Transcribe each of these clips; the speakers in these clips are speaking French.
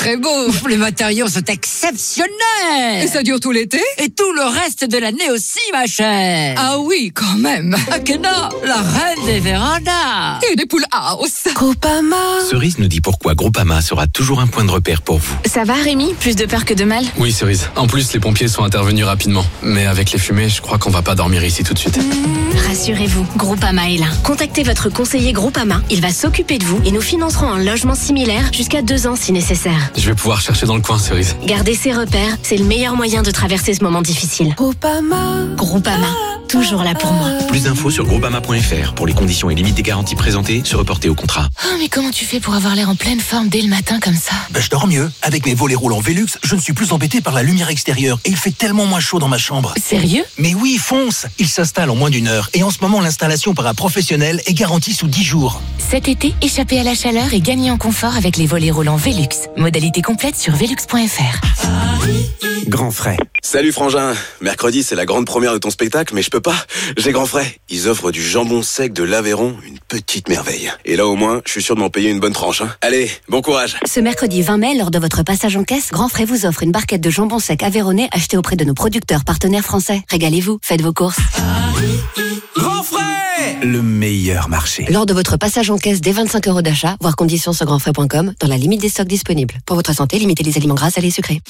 très beau. Les matériaux sont exceptionnels. Et ça dure tout l'été? Et tout le reste de l'année aussi, ma chère. Ah oui, quand même. Akena, la reine des vérandas. Et des poules house. Groupama. Cerise nous dit pourquoi Groupama sera toujours un point de repère pour vous. Ça va, Rémi? Plus de peur que de mal? Oui, Cerise. En plus, les pompiers sont intervenus rapidement. Mais avec les fumées, je crois qu'on va pas dormir ici tout de suite. Rassurez-vous, Groupama est là. Contactez votre conseiller Groupama. Il va s'occuper de vous et nous financerons un logement similaire jusqu'à 2 ans si nécessaire. Je vais pouvoir chercher dans le coin, Cerise. Garder ses repères, c'est le meilleur moyen de traverser ce moment difficile. Groupama, toujours là pour moi. Plus d'infos sur groupama.fr. Pour les conditions et limites des garanties présentées, se reporter au contrat. Oh, mais comment tu fais pour avoir l'air en pleine forme dès le matin comme ça? Je dors mieux. Avec mes volets roulants Velux, je ne suis plus embêté par la lumière extérieure et il fait tellement moins chaud dans ma chambre. Sérieux? Mais oui, fonce. Il s'installe en moins d'1 heure et en ce moment, l'installation par un professionnel est garantie sous 10 jours. Cet été, échappez à la chaleur et gagnez en confort avec les volets roulants Velux. Modalité complète sur velux.fr. Grand frais. Salut Frangin, mercredi c'est la grande première de ton spectacle, mais je peux pas, j'ai Grand frais. Ils offrent du jambon sec de l'Aveyron, une petite merveille. Et là au moins, je suis sûr de m'en payer une bonne tranche. Allez, bon courage. Ce mercredi 20 mai, lors de votre passage en caisse, Grand Frais vous offre une barquette de jambon sec aveyronnais achetée auprès de nos producteurs partenaires français. Régalez-vous, faites vos courses. Grand frais, le meilleur marché. Lors de votre passage en caisse dès 25 € d'achat, voir conditions sur grandfrais.com, dans la limite des stocks disponibles. Pour votre santé, limitez les aliments gras, salés et sucrés.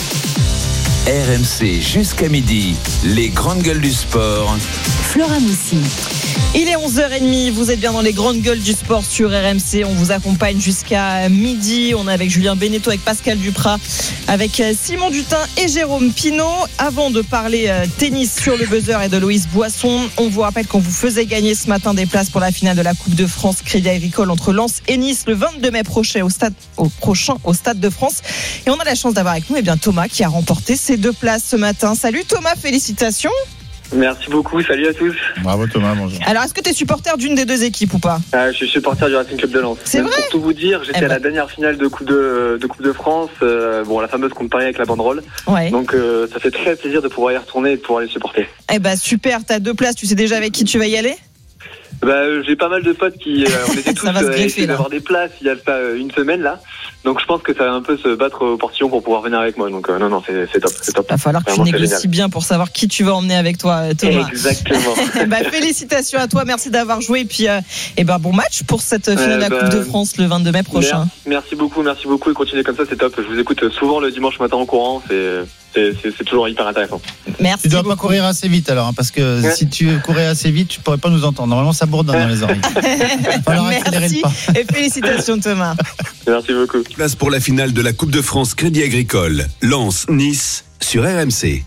RMC jusqu'à midi, les grandes gueules du sport. Flora Moussi. Il est 11h30, vous êtes bien dans les grandes gueules du sport sur RMC. On vous accompagne jusqu'à midi. On est avec Julien Beneteau, avec Pascal Duprat, avec Simon Dutin et Jérôme Pinault. Avant de parler tennis sur le buzzer et de Loïs Boisson, on vous rappelle qu'on vous faisait gagner ce matin des places pour la finale de la Coupe de France Crédit Agricole entre Lens et Nice le 22 mai prochain au Stade de France. Et on a la chance d'avoir avec nous Thomas qui a remporté ces 2 places ce matin. Salut Thomas, félicitations. Merci beaucoup, salut à tous. Bravo Thomas, bonjour. Alors, est-ce que tu es supporter d'une des 2 équipes ou pas? Je suis supporter du Racing Club de Lens. C'est vrai? Pour tout vous dire, j'étais à la dernière finale de Coupe de France, la fameuse contre Paris avec la banderole. Ouais. Donc ça fait très plaisir de pouvoir y retourner et de pouvoir les supporter. Super, t'as 2 places, tu sais déjà avec qui tu vas y aller? J'ai pas mal de potes qui on était tous essayés d'avoir des places il y a une semaine là. Donc je pense que ça va un peu se battre au portillon pour pouvoir venir avec moi. Donc non, c'est top. Il va falloir que tu négocies bien pour savoir qui tu vas emmener avec toi, Thomas. Exactement. Félicitations à toi, merci d'avoir joué. Et puis bon match pour cette finale de la Coupe de France le 22 mai prochain. Merci beaucoup et continuez comme ça, c'est top. Je vous écoute souvent le dimanche matin en courant, c'est toujours hyper intéressant. Merci. Tu dois pas courir assez vite alors, parce que si tu courais assez vite, tu pourrais pas nous entendre. Normalement, ça bourdonne dans les oreilles. Merci et félicitations Thomas. Merci beaucoup. Place pour la finale de la Coupe de France Crédit Agricole. Lens-Nice sur RMC.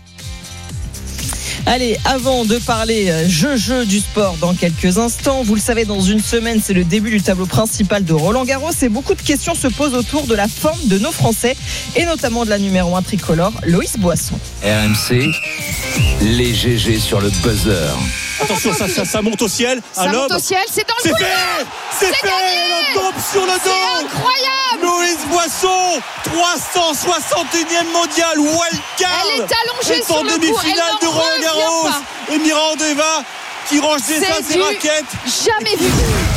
Allez, avant de parler jeu du sport dans quelques instants, vous le savez, dans une semaine, c'est le début du tableau principal de Roland-Garros et beaucoup de questions se posent autour de la forme de nos Français et notamment de la numéro 1 tricolore, Loïs Boisson. RMC, les GG sur le buzzer. Attention, ça monte au ciel. Ça monte au ciel, c'est dans le boulet. C'est fait. Le top sur le dos. C'est incroyable. Loïs Boisson, 361e mondial, wildcard. Elle est allongée sur en le demi-finale de Roland-Garros. Et Mirandeva qui range ses raquettes. Jamais vu.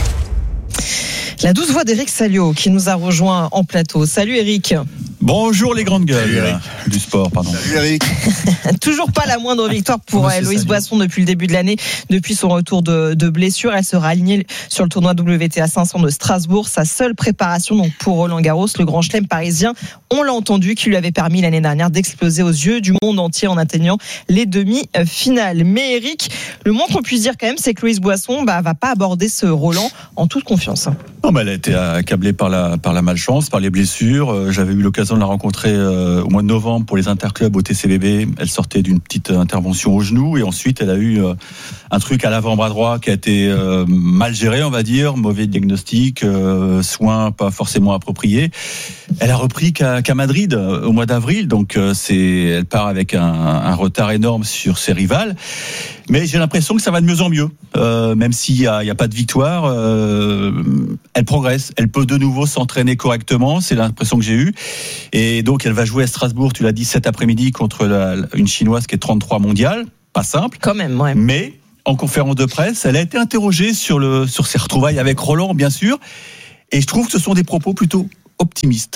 La douce voix d'Éric Salio qui nous a rejoint en plateau. Salut Eric. Bonjour les grandes gueules du sport, pardon. Salut Eric. Toujours pas la moindre victoire pour Loïs Boisson depuis le début de l'année, depuis son retour de blessure. Elle sera alignée sur le tournoi WTA 500 de Strasbourg. Sa seule préparation donc pour Roland-Garros, le grand chelem parisien, on l'a entendu, qui lui avait permis l'année dernière d'exploser aux yeux du monde entier en atteignant les demi-finales. Mais Eric, le moins qu'on puisse dire quand même, c'est que Loïs Boisson va pas aborder ce Roland en toute confiance. Non, elle a été accablée par la malchance, par les blessures. J'avais eu l'occasion de la rencontrer au mois de novembre pour les interclubs au TCBB. Elle sortait d'une petite intervention au genou et ensuite elle a eu un truc à l'avant-bras droit qui a été mal géré, on va dire, mauvais diagnostic, soins pas forcément appropriés. Elle a repris qu'à Madrid au mois d'avril, donc elle part avec un retard énorme sur ses rivales. Mais j'ai l'impression que ça va de mieux en mieux, même s'il y a pas de victoire. Elle progresse, elle peut de nouveau s'entraîner correctement, c'est l'impression que j'ai eue. Et donc elle va jouer à Strasbourg, tu l'as dit, cet après-midi contre une chinoise qui est 33 mondiale, pas simple. Quand même, ouais. Mais en conférence de presse, elle a été interrogée sur ses retrouvailles avec Roland, bien sûr. Et je trouve que ce sont des propos plutôt optimistes.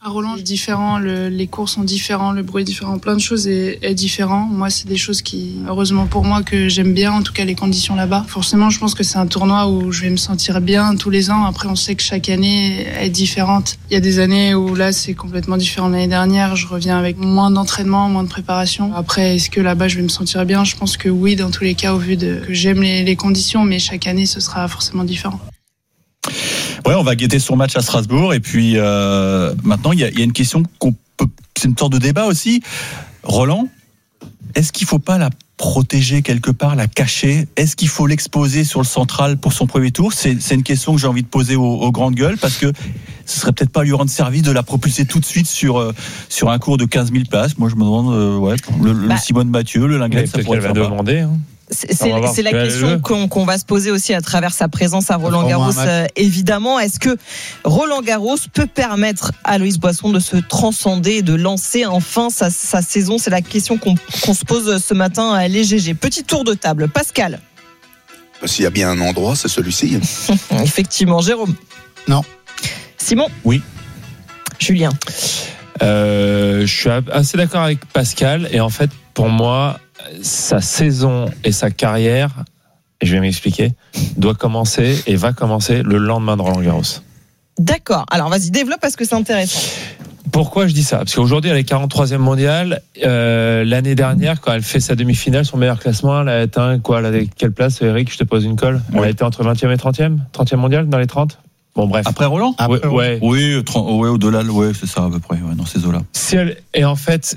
À Roland, c'est différent, les cours sont différents, le bruit est différent, plein de choses est différent. Moi, c'est des choses qui, heureusement pour moi, que j'aime bien, en tout cas les conditions là-bas. Forcément, je pense que c'est un tournoi où je vais me sentir bien tous les ans. Après, on sait que chaque année est différente. Il y a des années où là, c'est complètement différent. L'année dernière, je reviens avec moins d'entraînement, moins de préparation. Après, est-ce que là-bas, je vais me sentir bien ? Je pense que oui, dans tous les cas, au vu que j'aime les conditions, mais chaque année, ce sera forcément différent. Ouais, on va guetter son match à Strasbourg. Et puis maintenant, il y a une question c'est une sorte de débat aussi. Roland, est-ce qu'il ne faut pas la protéger quelque part, la cacher ? Est-ce qu'il faut l'exposer sur le central pour son premier tour ? C'est une question que j'ai envie de poser aux grandes gueules, parce que ce serait peut-être pas lui rendre service de la propulser tout de suite sur un cours de 15 000 places. Moi, je me demande, le Simone Mathieu, le Linglet, ça pourrait faire demander. Hein. C'est la question qu'on va se poser aussi à travers sa présence à Roland-Garros, évidemment. Est-ce que Roland-Garros peut permettre à Loïs Boisson de se transcender et de lancer enfin sa saison ? C'est la question qu'on se pose ce matin à les GG. Petit tour de table. Pascal. S'il y a bien un endroit, c'est celui-ci. Effectivement. Jérôme. Non. Simon. Oui. Julien. Je suis assez d'accord avec Pascal. Et en fait, pour moi, sa saison et sa carrière, et je vais m'expliquer, doit commencer et va commencer le lendemain de Roland-Garros. D'accord. Alors vas-y, développe parce que c'est intéressant. Pourquoi je dis ça ? Parce qu'aujourd'hui, elle est 43e mondiale. L'année dernière, quand elle fait sa demi-finale, son meilleur classement, elle a atteint quoi ? Quelle place, Eric ? Je te pose une colle. Elle a été entre 20e et 30e ? 30e mondiale, dans les 30 ? Bon, bref. Après Roland ? Ouais. Oui, au-delà, c'est ça à peu près, dans ces eaux-là. Et en fait,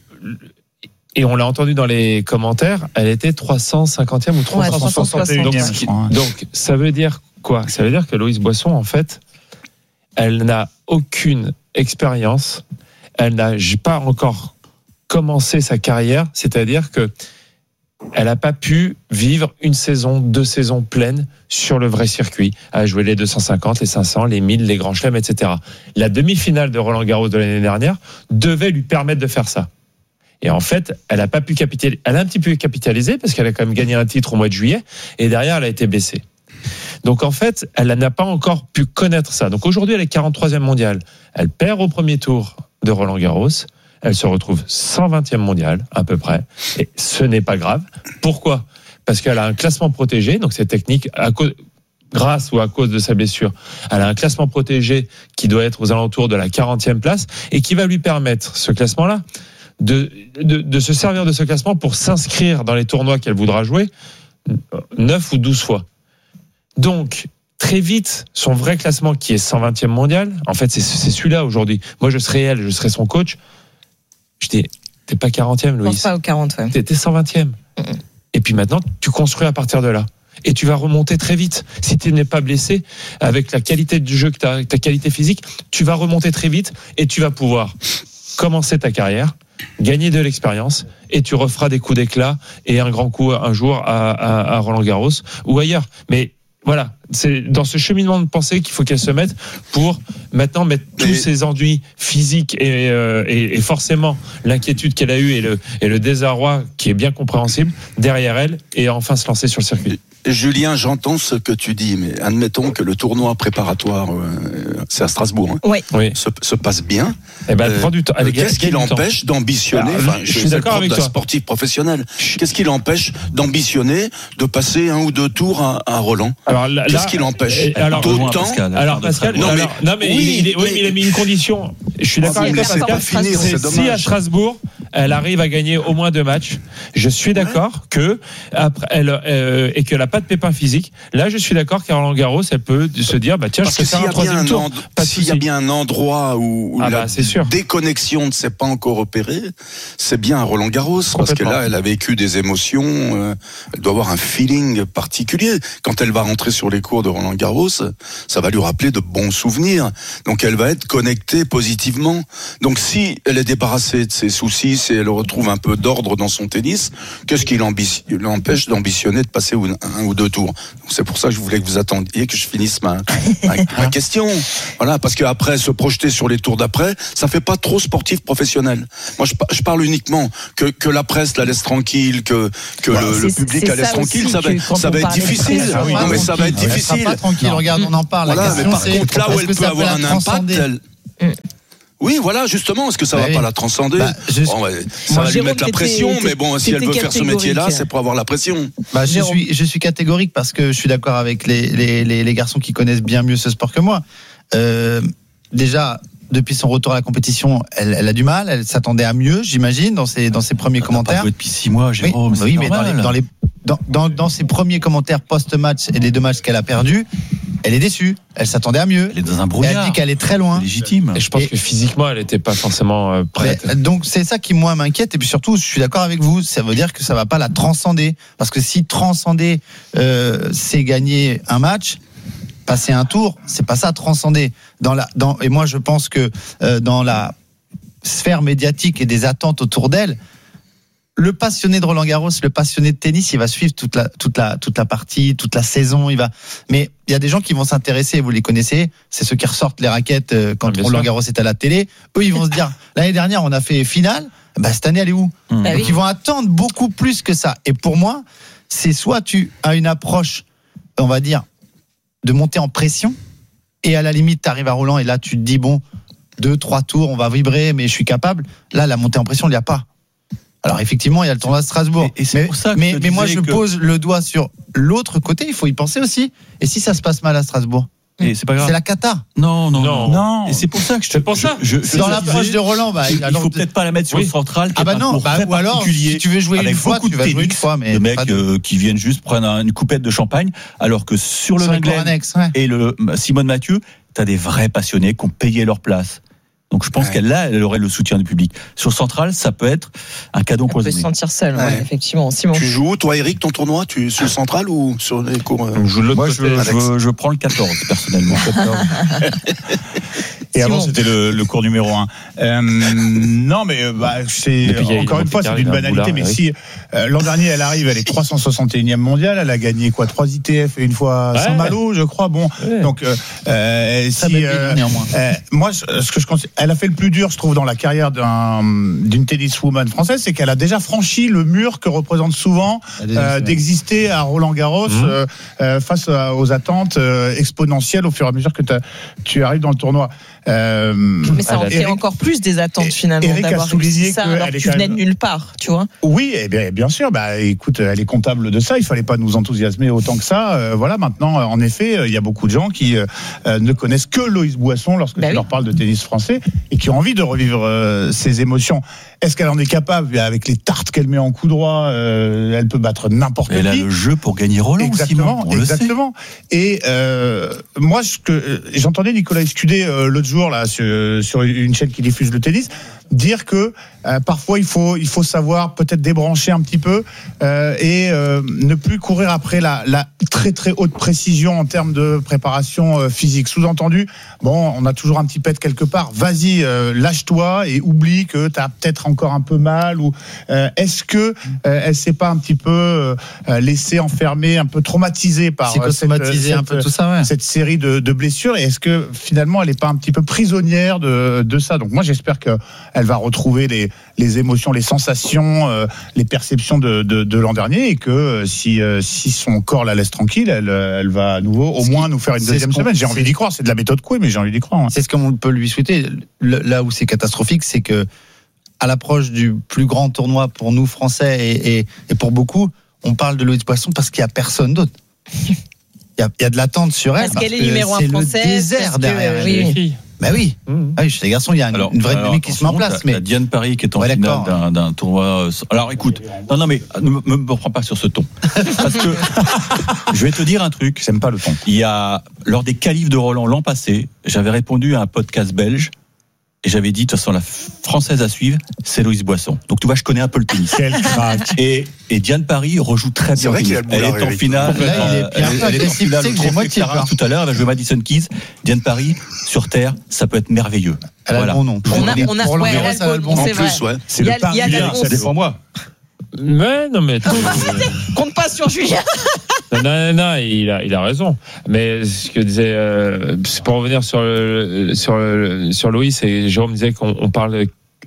et on l'a entendu dans les commentaires, elle était 350e ou 360e. Donc, ça veut dire quoi ? Ça veut dire que Loïs Boisson, en fait, elle n'a aucune expérience, elle n'a pas encore commencé sa carrière, c'est-à-dire que elle n'a pas pu vivre une saison, 2 saisons pleines sur le vrai circuit, à jouer les 250, les 500, les 1000, les grands chelems, etc. La demi-finale de Roland-Garros de l'année dernière devait lui permettre de faire ça. Et en fait, elle a pas pu capitaliser. Elle a un petit peu capitalisé parce qu'elle a quand même gagné un titre au mois de juillet. Et derrière, elle a été blessée. Donc en fait, elle n'a pas encore pu connaître ça. Donc aujourd'hui, elle est 43e mondiale. Elle perd au premier tour de Roland-Garros. Elle se retrouve 120e mondiale, à peu près. Et ce n'est pas grave. Pourquoi ? Parce qu'elle a un classement protégé. Donc c'est technique, grâce ou à cause de sa blessure. Elle a un classement protégé qui doit être aux alentours de la 40e place et qui va lui permettre, ce classement-là, de se servir de ce classement pour s'inscrire dans les tournois qu'elle voudra jouer 9 ou 12 fois. Donc, très vite, son vrai classement qui est 120e mondial, en fait, c'est celui-là aujourd'hui. Moi, je serais son coach. Je dis, t'es pas 40e, Loïs. Je pense pas au 40, ouais. T'es 120e. Et puis maintenant, tu construis à partir de là. Et tu vas remonter très vite. Si tu n'es pas blessé, avec la qualité du jeu, ta qualité physique, tu vas remonter très vite et tu vas pouvoir commencer ta carrière, gagner de l'expérience et tu referas des coups d'éclat et un grand coup un jour à Roland-Garros ou ailleurs. Mais voilà, c'est dans ce cheminement de pensée qu'il faut qu'elle se mette pour maintenant mettre tous ses ennuis physiques et forcément l'inquiétude qu'elle a eue et le désarroi qui est bien compréhensible derrière elle et enfin se lancer sur le circuit. Julien, j'entends ce que tu dis, mais admettons que le tournoi préparatoire, c'est à Strasbourg, se passe bien. Eh ben, elle prend du temps. Qu'est-ce qui l'empêche d'ambitionner je suis d'accord avec toi. Sportif professionnel. Qu'est-ce qui l'empêche d'ambitionner, de passer 1 ou 2 tours à Roland ? Qu'est-ce qui l'empêche ? Pascal, il a mis une condition. Je suis d'accord avec toi, Pascal. Si à Strasbourg, elle arrive à gagner au moins 2 matchs, je suis d'accord que après et qu'elle n'a pas de pépin physique. Là, je suis d'accord qu'à Roland-Garros, elle peut se dire, tiens, je peux faire un 3e tour. S'il y a bien un endroit où la déconnexion ne s'est pas encore opérée, c'est bien à Roland-Garros, parce que là, elle a vécu des émotions. Elle doit avoir un feeling particulier. Quand elle va rentrer sur les cours de Roland-Garros, ça va lui rappeler de bons souvenirs. Donc, elle va être connectée positivement. Donc, si elle est débarrassée de ses soucis, si elle retrouve un peu d'ordre dans son tennis, qu'est-ce qui l'empêche d'ambitionner de passer 1 ou 2 tours ? Donc, c'est pour ça que je voulais que vous attendiez que je finisse ma question. Voilà, parce qu'après, se projeter sur les tours d'après, ça fait pas trop sportif professionnel. Moi, je parle uniquement que la presse la laisse tranquille, que le public la laisse tranquille, ça va être difficile. Non, mais ça va être difficile. Pas tranquille, regarde, on en parle. Voilà, mais par contre, là où elle peut avoir un impact, Oui, voilà, justement, est-ce que ça va pas la transcender? Ça va lui mettre la pression, mais bon, si elle veut faire ce métier-là, c'est pour avoir la pression. Je suis catégorique parce que je suis d'accord avec les garçons qui connaissent bien mieux ce sport que moi. Déjà, depuis son retour à la compétition, elle a du mal, elle s'attendait à mieux, j'imagine, dans ses premiers commentaires. Elle a pas joué depuis 6 mois, Jérôme. Oui, mais dans ses premiers commentaires post-match et les 2 matchs qu'elle a perdus, elle est déçue. Elle s'attendait à mieux. Elle est dans un brouillard. Elle dit qu'elle est très loin. C'est légitime. Et je pense que physiquement, elle n'était pas forcément prête. Donc c'est ça qui moi m'inquiète. Et puis surtout, je suis d'accord avec vous. Ça veut dire que ça va pas la transcender. Parce que si transcender, c'est gagner un match, passer un tour, c'est pas ça transcender. Et moi, je pense que dans la sphère médiatique et des attentes autour d'elle, le passionné de Roland-Garros, le passionné de tennis, il va suivre toute la partie, toute la saison. Mais il y a des gens qui vont s'intéresser, vous les connaissez, c'est ceux qui ressortent les raquettes quand Roland-Garros est à la télé. Eux, ils vont se dire, l'année dernière, on a fait finale, cette année, elle est où? Donc, ils vont attendre beaucoup plus que ça. Et pour moi, c'est soit tu as une approche, on va dire, de monter en pression, et à la limite, tu arrives à Roland, et là, tu te dis, 2-3 tours, on va vibrer, mais je suis capable. Là, la montée en pression, il n'y a pas. Alors effectivement, il y a le tournoi de Strasbourg. Et c'est pour ça que mais moi, je pose le doigt sur l'autre côté. Il faut y penser aussi. Et si ça se passe mal à Strasbourg, et c'est pas grave. C'est la cata. Non. Et c'est pour ça que dans l'approche de Roland, il faut peut-être pas la mettre sur le central. Ou alors, si tu veux jouer une fois, tu vas jouer une fois. Mais le mec qui viennent juste prendre une coupette de champagne, alors que sur le Ringlen et le Simone Mathieu, t'as des vrais passionnés qui ont payé leur place. Donc je pense qu'elle aurait le soutien du public. Sur Central, ça peut être un cadeau empoisonné. Elle peut se sentir seule, effectivement. Simon. Tu joues où, toi, Eric, ton tournoi? Sur le Central ou sur les cours? Moi, je prends le 14, personnellement. Et Simon. Avant, c'était le cours numéro 1. Non, mais c'est encore une fois, c'est d'une banalité. Mais si l'an dernier, elle arrive, elle est 361e mondiale, elle a gagné 3 ITF et une fois Saint-Malo, je crois. Donc moi, ce que je considère, elle a fait le plus dur, je trouve, dans la carrière d'une tenniswoman française, c'est qu'elle a déjà franchi le mur que représente souvent d'exister à Roland-Garros face aux attentes exponentielles au fur et à mesure que tu arrives dans le tournoi. Mais ça en fait encore plus des attentes finalement. Eric d'avoir a souligné ça alors que tu venais de nulle part, tu vois. Oui, bien sûr. Écoute, elle est comptable de ça. Il fallait pas nous enthousiasmer autant que ça. Voilà. Maintenant, en effet, il y a beaucoup de gens qui ne connaissent que Loïs Boisson lorsque tu leur parles de tennis français et qui ont envie de revivre ces émotions. Est-ce qu'elle en est capable? Avec les tartes qu'elle met en coup droit, elle peut battre n'importe qui. Elle a le jeu pour gagner Roland. Exactement. Et moi, j'entendais Nicolas Escudé l'autre jour là sur une chaîne qui diffuse le tennis dire que parfois il faut savoir peut-être débrancher un petit peu et ne plus courir après la très très haute précision en termes de préparation physique. Sous-entendu, on a toujours un petit pet quelque part. Vas-y, lâche-toi et oublie que t'as peut-être encore un peu mal. Ou est-ce que elle s'est pas un petit peu laissée enfermer, un peu traumatisée par cette série de blessures, et est-ce que finalement elle est pas un petit peu prisonnière de ça? Donc moi j'espère que elle va retrouver les émotions, les sensations, les perceptions de l'an dernier, et que si son corps la laisse tranquille, elle va à nouveau au moins nous faire une deuxième semaine. J'ai envie d'y croire, c'est de la méthode Coué, mais j'ai envie d'y croire. C'est ce qu'on peut lui souhaiter. Là où c'est catastrophique, c'est que à l'approche du plus grand tournoi pour nous Français et pour beaucoup, on parle de Loïs Boisson parce qu'il n'y a personne d'autre. Il y a de l'attente sur elle. Parce qu'elle est numéro 1 française. C'est le désert derrière elle. Oui. Chez les garçons, il y a une vraie dynamique qui se met en place. Mais Diane Paris qui est en finale d'un tournoi. Alors écoute, non, mais ne me prends pas sur ce ton. Parce que je vais te dire un truc. J'aime pas le ton. Il y a, lors des qualifs de Roland l'an passé, j'avais répondu à un podcast belge. Et j'avais dit, de toute façon, la française à suivre, c'est Loïs Boisson. Donc, tu vois, je connais un peu le tennis. Quel crack. Et Diane Paris rejoue très bien. Elle est en finale. Elle est en finale tout à l'heure. Elle va jouer Madison Keys. Diane Paris, sur terre, ça peut être merveilleux. Elle a le bon nom. On a le bon nom. En plus, c'est le pari. Ça dépend moi. Mais non, mais compte pas sur Julien. Non, il a raison. Mais ce que disait, c'est pour revenir sur Loïs, et Jérôme disait qu'on parle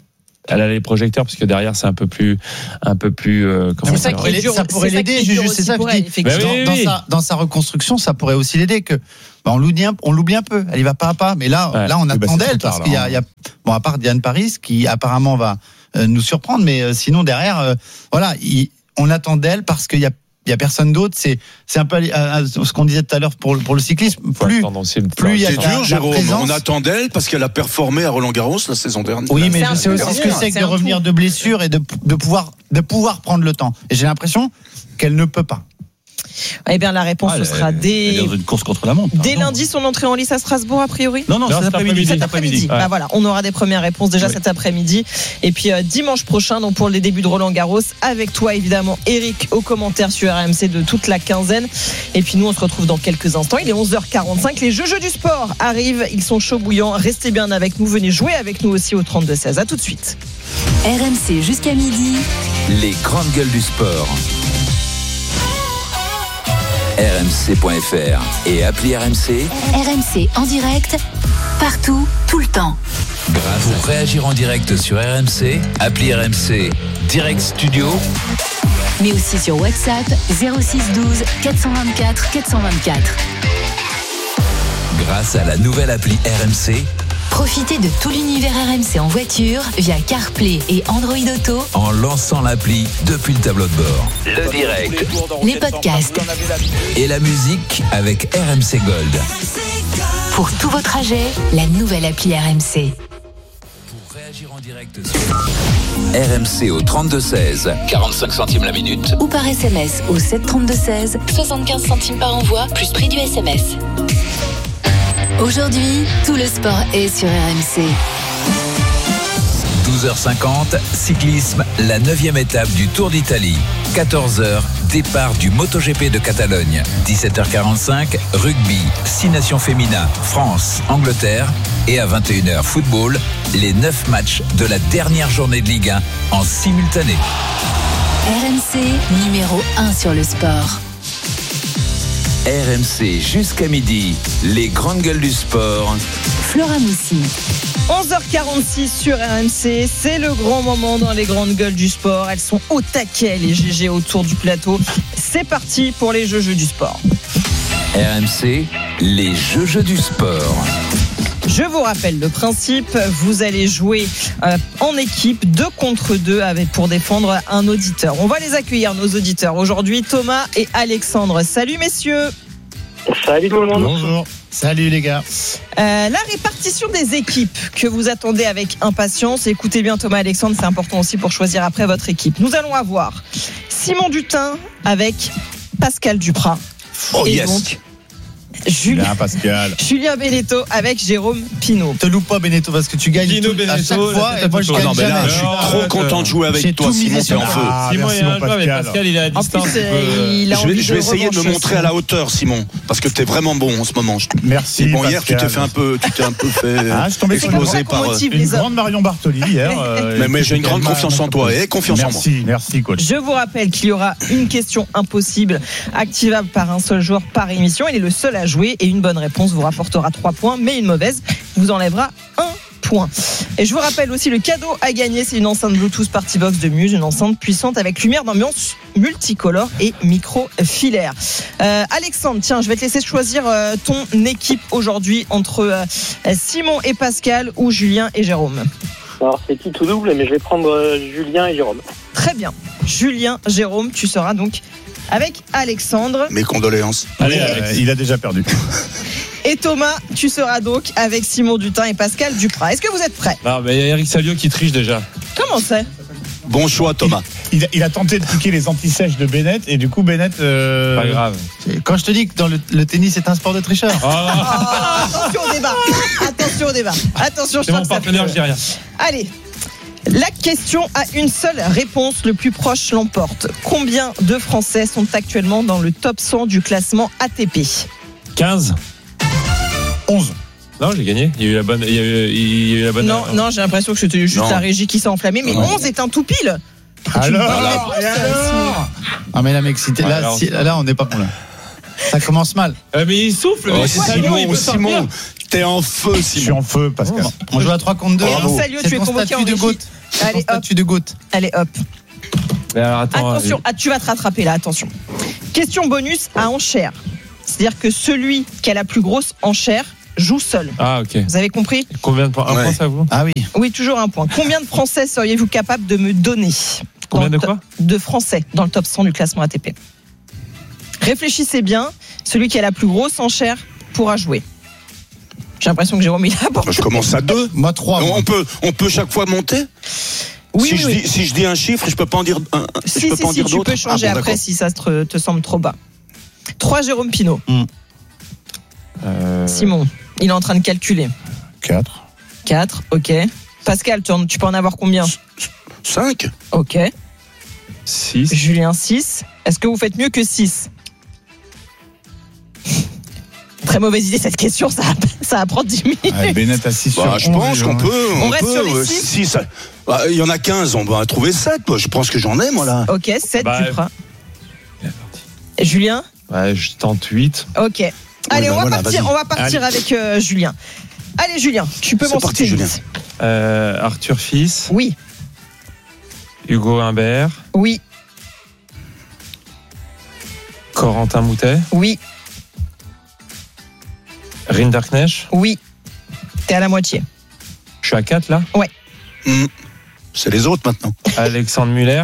elle a les projecteurs parce que derrière c'est un peu plus comment ça pourrait l'aider, c'est ça que je dis. Dans sa reconstruction, ça pourrait aussi l'aider que on l'oublie un peu, elle y va pas à pas, mais là on attend d'elle parce qu'il y a à part Diane Paris qui apparemment va nous surprendre, mais sinon derrière on attend d'elle parce qu'il y a personne d'autre. C'est un peu ce qu'on disait tout à l'heure pour le cyclisme. Plus il y a c'est dur, Jérôme. présence. On attend d'elle parce qu'elle a performé à Roland-Garros la saison dernière. Oui, mais je sais aussi ce que c'est que de revenir de blessure et de pouvoir prendre le temps. Et j'ai l'impression qu'elle ne peut pas. Eh bien, la réponse ce sera dès une course contre la montre. Dès lundi, son entrée en lice à Strasbourg, a priori. Non, cet après-midi. Bah voilà, on aura des premières réponses déjà cet après-midi. Et puis dimanche prochain, donc pour les débuts de Roland Garros, avec toi évidemment, Eric, aux commentaires sur RMC de toute la quinzaine. Et puis nous, on se retrouve dans quelques instants. Il est 11h45. Les jeux du sport arrivent. Ils sont chauds bouillants. Restez bien avec nous. Venez jouer avec nous aussi au 32-16. À tout de suite. RMC jusqu'à midi. Les grandes gueules du sport. RMC.fr et appli RMC. RMC en direct, partout, tout le temps. Pour réagir en direct sur RMC, appli RMC Direct Studio. Mais aussi sur WhatsApp 06 12 424 424. Grâce à la nouvelle appli RMC, profitez de tout l'univers RMC en voiture via CarPlay et Android Auto en lançant l'appli depuis le tableau de bord. Le direct, les podcasts et la musique avec RMC Gold. Pour tous vos trajets, la nouvelle appli RMC. Pour réagir en direct sur RMC au 32-16, 45 centimes la minute. Ou par SMS au 732-16, 75 centimes par envoi, plus prix du SMS. Aujourd'hui, tout le sport est sur RMC. 12h50, cyclisme, la 9e étape du Tour d'Italie. 14h, départ du MotoGP de Catalogne. 17h45, rugby, 6 nations féminins, France, Angleterre. Et à 21h, football, les 9 matchs de la dernière journée de Ligue 1 en simultané. RMC, numéro 1 sur le sport. RMC jusqu'à midi, les grandes gueules du sport. Flora Moussi. 11h46 sur RMC, c'est le grand moment dans les grandes gueules du sport. Elles sont au taquet, les GG autour du plateau. C'est parti pour les jeux du sport. RMC, les jeux du sport. Je vous rappelle le principe, vous allez jouer en équipe 2 contre 2 pour défendre un auditeur. On va les accueillir, nos auditeurs. Aujourd'hui, Thomas et Alexandre. Salut messieurs. Salut tout le monde. Bonjour. Salut les gars. La répartition des équipes que vous attendez avec impatience. Écoutez bien Thomas et Alexandre, c'est important aussi pour choisir après votre équipe. Nous allons avoir Simon Dutin avec Pascal Duprat. Oh et yes. Donc, Julien Benetto avec Jérôme Pinot. Te loupe pas Benetto parce que tu gagnes à chaque fois et moi je gagne jamais. Je suis trop content de jouer avec toi Simon, t'es en feu. Simon il a joué, mais Pascal il est à distance. Je vais essayer de me montrer à la hauteur Simon parce que t'es vraiment bon en ce moment. Merci. Bon, hier tu t'es un peu fait je tombais exploser par une grande Marion Bartoli hier. Mais j'ai une grande confiance en toi et confiance en moi. Merci coach. Je vous rappelle qu'il y aura une question impossible activable par un seul joueur par émission. Il est le seul à jouer et une bonne réponse vous rapportera 3 points, mais une mauvaise vous enlèvera 1 point. Et je vous rappelle aussi le cadeau à gagner, c'est une enceinte Bluetooth Partybox de Muse, une enceinte puissante avec lumière d'ambiance multicolore et micro filaire. Alexandre, tiens, je vais te laisser choisir ton équipe aujourd'hui entre Simon et Pascal ou Julien et Jérôme. Alors c'est petit ou double, mais je vais prendre Julien et Jérôme. Très bien. Julien, Jérôme, tu seras donc avec Alexandre. Mes condoléances. Allez, il a déjà perdu. Et Thomas, tu seras donc avec Simon Dutin et Pascal Duprat. Est-ce que vous êtes prêts ? Non, mais il y a Eric Salio qui triche déjà. Comment c'est ? Bon choix Thomas. Il a tenté de piquer les anti-sèches de Bennett et du coup Bennett. Pas grave. Quand je te dis que dans le tennis c'est un sport de tricheur. Attention au débat. Attention au débat. Attention, je c'est mon partenaire, je dis rien. Allez. La question a une seule réponse, le plus proche l'emporte. Combien de Français sont actuellement dans le top 100 du classement ATP ? 15. 11. Non, j'ai gagné. Il y a eu la bonne. Non, j'ai l'impression que c'était juste la régie qui s'est enflammée. Mais 11 est un tout pile. Alors Ah mais là mec, là on n'est pas bon là. Ça commence mal. Mais il souffle. Simon, t'es en feu Simon. Je suis en feu Pascal. On joue à 3 contre 2. Salio, tu es convoqué en régie. Allez, hop. Tu dégoûtes. Allez, hop. Mais alors, attends, attention, tu vas te rattraper là, attention. Question bonus à enchère. C'est-à-dire que celui qui a la plus grosse enchère joue seul. Ah, ok. Vous avez compris ? Combien de points ? Un point, ça vous ? Ah oui. Oui, toujours un point. Combien de Français seriez-vous capable de me donner ? Combien de quoi ? De Français dans le top 100 du classement ATP. Réfléchissez bien. Celui qui a la plus grosse enchère pourra jouer. J'ai l'impression que Jérôme, il a abordé. Je commence à 2. Moi 3. On peut chaque fois monter. Oui, si je dis un chiffre, je peux pas en dire un. Si, tu peux changer après si ça te semble trop bas. 3 Jérôme Pinault. Simon, il est en train de calculer. 4, ok. Pascal, tu peux en avoir combien ? 5. Ok. 6. Julien, 6. Est-ce que vous faites mieux que 6 ? Très mauvaise idée cette question, ça va prendre 10 minutes. Bennett à 6 sur je pense qu'on peut. On reste sur les 6. Il y en a 15, on va trouver 7. Je pense que j'en ai, moi, là. Ok, 7, tu prends. Julien ? Ouais, je tente 8. Ok. Allez, on va partir avec Julien. Allez, Julien, tu peux m'en citer 8. Arthur Fils. Oui. Hugo Humbert. Oui. Corentin Moutet. Oui. Rinderknecht. Oui. T'es à la moitié. Je suis à 4 là ? Ouais. C'est les autres maintenant. Alexandre Muller.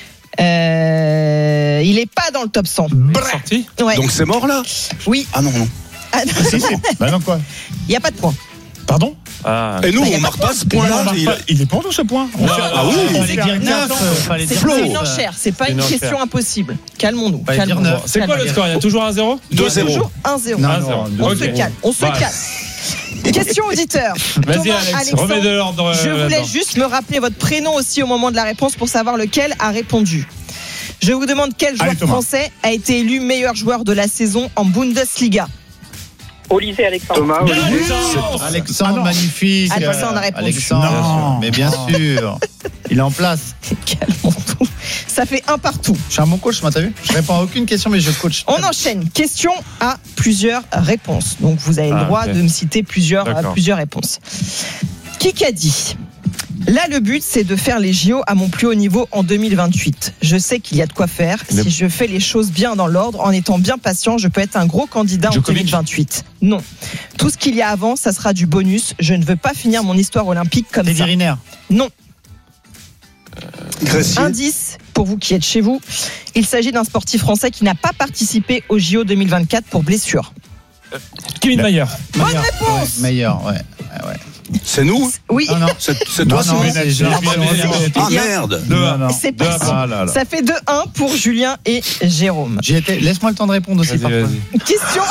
Il est pas dans le top 100. Sorti ? Ouais. Donc c'est mort là ? Oui. Ah non. Bah non, quoi ? Il n'y a pas de point. Pardon ? Et nous, on marque pas ce point-là. Il est pour nous ce point. Ah oui. C'est une enchère, c'est pas une question impossible. Calmons-nous. C'est quoi le score ? Il y a toujours 1-0 ? 2-0. Toujours 1-0. On se calme. Question auditeur. Vas-y Alex, remets de l'ordre. Je voulais juste me rappeler votre prénom aussi au moment de la réponse pour savoir lequel a répondu. Je vous demande quel joueur français a été élu meilleur joueur de la saison en Bundesliga. Au lycée, Alexandre. Alexandre, magnifique. Alexandre a répondu. Alexandre, mais bien sûr. Il est en place. Calmons-nous. Ça fait 1 partout. Je suis un bon coach, t'as vu ? Je réponds à aucune question, mais je coach. On enchaîne. Question à plusieurs réponses. Donc vous avez le droit de me citer plusieurs réponses. Qui a dit ? Là, le but, c'est de faire les JO à mon plus haut niveau en 2028. Je sais qu'il y a de quoi faire. Si je fais les choses bien dans l'ordre, en étant bien patient, je peux être un gros candidat en 2028. Non. Tout ce qu'il y a avant, ça sera du bonus. Je ne veux pas finir mon histoire olympique comme ça. Riner. Non. Gressier. Indice pour vous qui êtes chez vous. Il s'agit d'un sportif français qui n'a pas participé aux JO 2024 pour blessure. Kevin Mayer. Bonne réponse. Meilleur, ouais. C'est nous ? Oui. Non. C'est toi, Simon ? Ah merde. C'est pas ça. Ça fait 2-1 pour Julien et Jérôme. Laisse-moi le temps de répondre aussi. Question.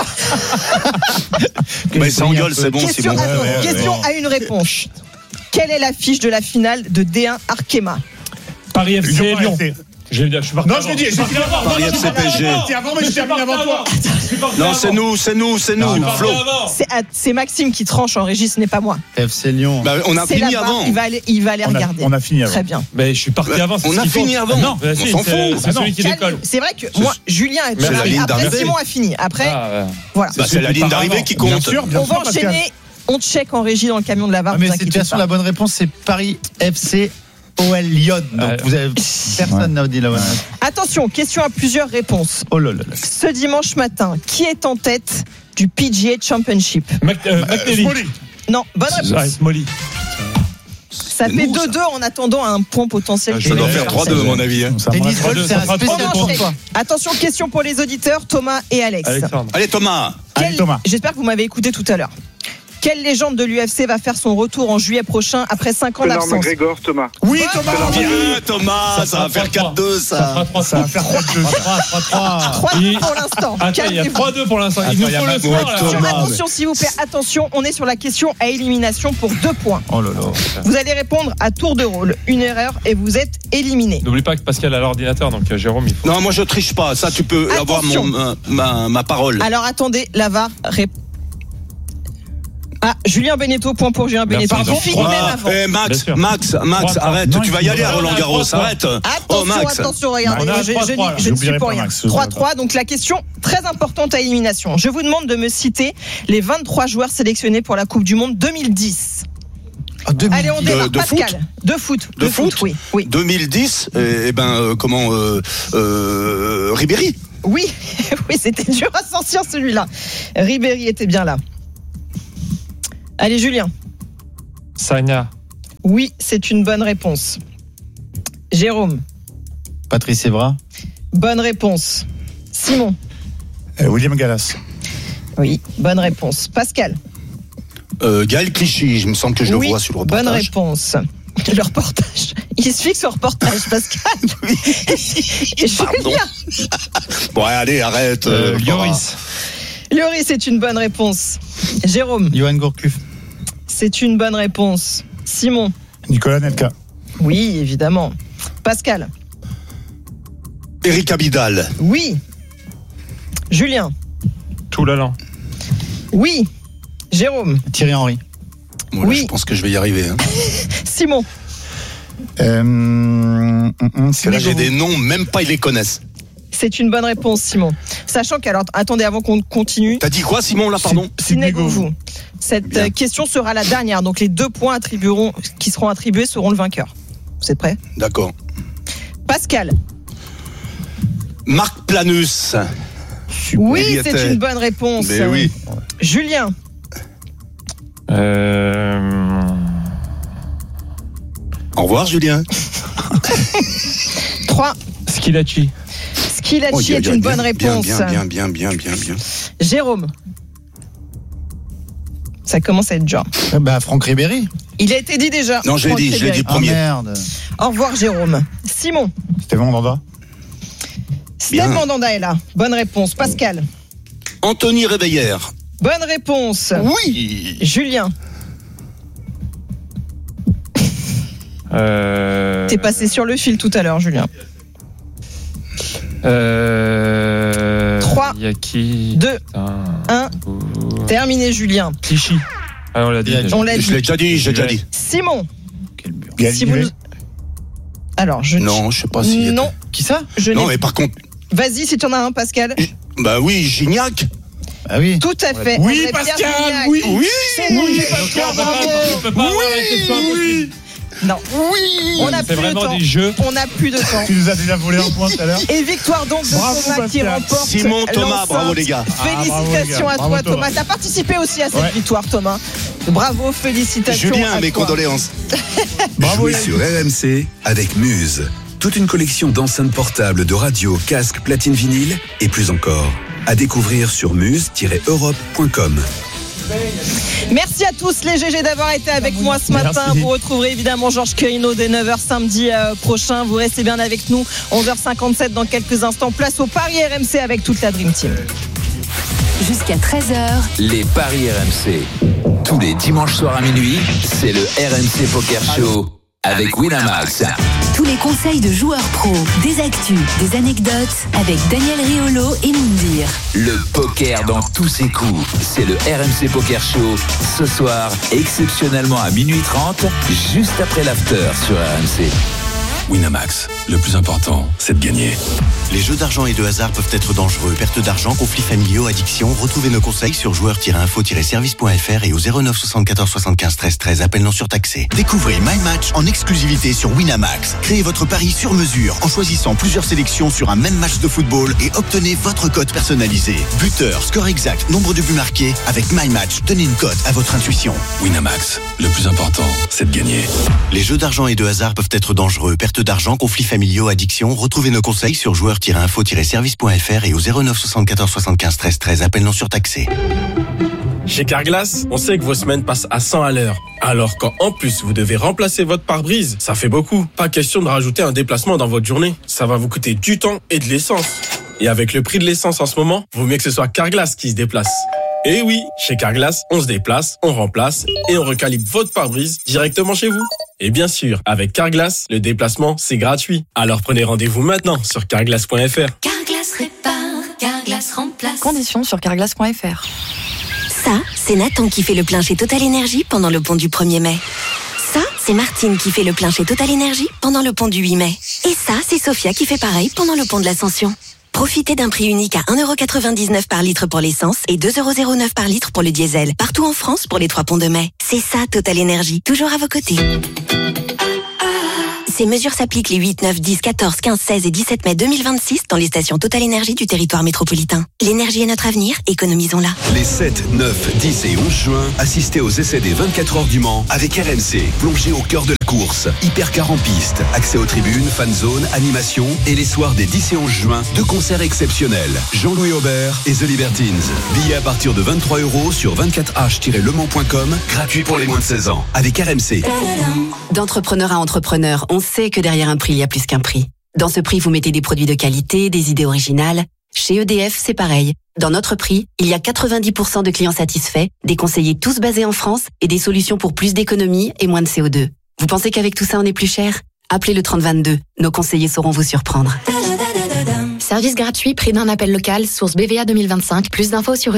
Mais ça engueule, c'est bon, Question, Simon. question à une réponse. Quelle est l'affiche de la finale de D1 Arkema ? Paris FC Lyon. Je l'ai dit. Paris FC PSG. Non, c'est nous, Flo. C'est Maxime qui tranche en régie, ce n'est pas moi. FC Lyon. Bah, on a fini avant. Il va aller regarder. On a fini avant. Très bien. Mais je suis parti avant. On a fini avant. Non, on s'en fout. C'est celui qui décolle. C'est vrai que moi, Julien a fini. Après, Simon a fini. Après, voilà. C'est la ligne d'arrivée qui compte. On va enchaîner. On check en régie dans le camion de la VAR. Mais de toute façon, la bonne réponse, c'est Paris FC OL Lyon. Donc personne n'a dit la bonne réponse. Attention, question à plusieurs réponses. Oh là là. Ce dimanche matin, qui est en tête du PGA Championship ? McNally. Non, bonne réponse. Molly. Ça fait 2-2 en attendant un point potentiel. Ça doit faire 3-2 à mon avis. Tennis Golf, c'est un spécial pour toi. Attention, question pour les auditeurs, Thomas et Alex. Allez Thomas. J'espère que vous m'avez écouté tout à l'heure. Quelle légende de l'UFC va faire son retour en juillet prochain après 5 ans d'absence ? McGregor, Thomas. Oui, Thomas. Bien, Thomas. Ça va faire 4-2, ça. Ça va faire 3-3. 3-2 pour l'instant. Attends, il y a 3-2 pour l'instant. Il nous faut le score, là. Attention, s'il vous plaît. Attention, on est sur la question à élimination pour 2 points. Oh là là. Vous allez répondre à tour de rôle. Une erreur et vous êtes éliminé. N'oublie pas que Pascal a l'ordinateur, donc Jérôme, il faut. Non, moi je triche pas. Ça, tu peux avoir ma parole. Alors attendez, la VAR répond. Ah, Julien Beneteau, point pour Julien Beneteau. Max, arrête, tu vas y aller à Roland-Garros, arrête. Attention, regardez, je ne suis pour rien. 3-3, donc la question très importante à élimination. Je vous demande de me citer les 23 joueurs sélectionnés pour la Coupe du Monde 2010. Allez, on démarre. Pascal. De foot. Oui. 2010, Ribéry. Oui, c'était dur à sortir celui-là. Ribéry était bien là. Allez, Julien. Sagna. Oui, c'est une bonne réponse. Jérôme. Patrice Evra. Bonne réponse. Simon. William Gallas. Oui, bonne réponse. Pascal. Gaël Clichy, je me semble que je le vois sur le reportage. Bonne réponse. Le reportage. Il se fixe au reportage, Pascal. Pardon. Bon, allez, arrête. Lloris. Lloris, c'est une bonne réponse. Jérôme. Johan Gourcuff. C'est une bonne réponse. Simon. Nicolas Nelka. Oui, évidemment. Pascal. Eric Abidal. Oui. Julien. Toulalan. Oui. Jérôme. Thierry Henry. Bon, là, je pense que je vais y arriver. Simon. Là, j'ai des noms, même pas ils les connaissent. C'est une bonne réponse, Simon. Sachant que, alors, attendez, avant qu'on continue. T'as dit quoi, Simon, là, pardon? Sinégouvou. Cette question sera la dernière, donc les 2 points qui seront attribués seront le vainqueur. Vous êtes prêts? D'accord. Pascal. Marc Planus. Oui, c'est une bonne réponse. Mais oui. Julien. Au revoir, Julien. 3. Skilacci. Skilacci est une bonne réponse. Bien. Jérôme. Ça commence à être dur. Franck Ribéry. Il a été dit déjà. Non, je l'ai dit premier. Merde. Au revoir, Jérôme. Simon. Stéphane Mandanda. Stéphane Mandanda est là. Bonne réponse. Pascal. Anthony Réveillère. Bonne réponse. Oui. Julien. T'es passé sur le fil tout à l'heure, Julien. 3, 2, 1. Terminé, Julien. Clichy. Ah, on l'a dit. On l'a dit. Je l'ai déjà dit. Simon. Si vous... Alors, non, je sais pas si. Non. Qui ça? Non, mais par contre. Vas-y, si tu en as un, Pascal. Bah oui, Gignac. Ah oui. Tout à fait. Oui, André Pascal. Pierre Oui. C'est bon. Pascal, bravo. Oui. Non. Oui. On n'a plus de temps. On n'a plus de temps. Tu nous as déjà volé un point tout à l'heure. Et victoire donc de Thomas qui remporte. Simon, Thomas, bravo les gars. Félicitations à toi, Thomas. T'as participé aussi à cette victoire, Thomas. Bravo, félicitations. Julien, mes condoléances. Bravo. Jouez sur RMC avec Muse. Toute une collection d'enceintes portables, de radios, casques, platines vinyle et plus encore. À découvrir sur muse-europe.com. Merci à tous les GG d'avoir été avec moi ce matin. Vous retrouverez évidemment Georges Quirino dès 9h samedi prochain. Vous restez bien avec nous. 11h57 dans quelques instants. Place au Paris RMC avec toute la Dream Team. Jusqu'à 13h. Les Paris RMC. Tous les dimanches soirs à minuit, c'est le RMC Poker Show avec Winamax. Tous les conseils de joueurs pros, des actus, des anecdotes avec Daniel Riolo et Moundir. Le poker dans tous ses coups. C'est le RMC Poker Show. Ce soir, exceptionnellement à minuit 30, juste après l'after sur RMC. Winamax, le plus important, c'est de gagner. Les jeux d'argent et de hasard peuvent être dangereux. Perte d'argent, conflits familiaux, addiction. Retrouvez nos conseils sur joueurs-info-service.fr et au 09 74 75 13 13. Appel non surtaxé. Découvrez My Match en exclusivité sur Winamax. Créez votre pari sur mesure en choisissant plusieurs sélections sur un même match de football et obtenez votre cote personnalisée. Buteur, score exact, nombre de buts marqués. Avec My Match, donnez une cote à votre intuition. Winamax, le plus important, c'est de gagner. Les jeux d'argent et de hasard peuvent être dangereux. Perte d'argent, conflits familiaux, addiction. Retrouvez nos conseils sur joueurs-info-service.fr et au 09 74 75 13 13. Appel non surtaxé. Chez Carglass, on sait que vos semaines passent à 100 à l'heure. Alors quand en plus vous devez remplacer votre pare-brise, ça fait beaucoup. Pas question de rajouter un déplacement dans votre journée. Ça va vous coûter du temps et de l'essence. Et avec le prix de l'essence en ce moment, vaut mieux que ce soit Carglass qui se déplace. Et oui, chez Carglass, on se déplace, on remplace et on recalibre votre pare-brise directement chez vous. Et bien sûr, avec Carglass, le déplacement, c'est gratuit. Alors prenez rendez-vous maintenant sur carglass.fr. Carglass répare, Carglass remplace. Conditions sur carglass.fr. Ça, c'est Nathan qui fait le plein chez Total Energy pendant le pont du 1er mai. Ça, c'est Martine qui fait le plein chez Total Energy pendant le pont du 8 mai. Et ça, c'est Sophia qui fait pareil pendant le pont de l'Ascension. Profitez d'un prix unique à 1,99€ par litre pour l'essence et 2,09€ par litre pour le diesel. Partout en France pour les 3 ponts de mai. C'est ça Total Énergie, toujours à vos côtés. Ces mesures s'appliquent les 8, 9, 10, 14, 15, 16 et 17 mai 2026 dans les stations Total Énergie du territoire métropolitain. L'énergie est notre avenir, économisons-la. Les 7, 9, 10 et 11 juin, assistez aux essais des 24 heures du Mans avec RMC. Plongez au cœur de la course. Hypercar en piste, accès aux tribunes, fan zone, animation et les soirs des 10 et 11 juin, 2 concerts exceptionnels. Jean-Louis Aubert et The Libertines. Billets à partir de 23€ sur 24h-lemans.com, gratuit pour les moins de 16 ans. Avec RMC. D'entrepreneur à entrepreneur, on sait que derrière un prix, il y a plus qu'un prix. Dans ce prix, vous mettez des produits de qualité, des idées originales. Chez EDF, c'est pareil. Dans notre prix, il y a 90% de clients satisfaits, des conseillers tous basés en France et des solutions pour plus d'économie et moins de CO2. Vous pensez qu'avec tout ça, on est plus cher ? Appelez le 3022. Nos conseillers sauront vous surprendre. Service gratuit, prix d'un appel local, source BVA 2025. Plus d'infos sur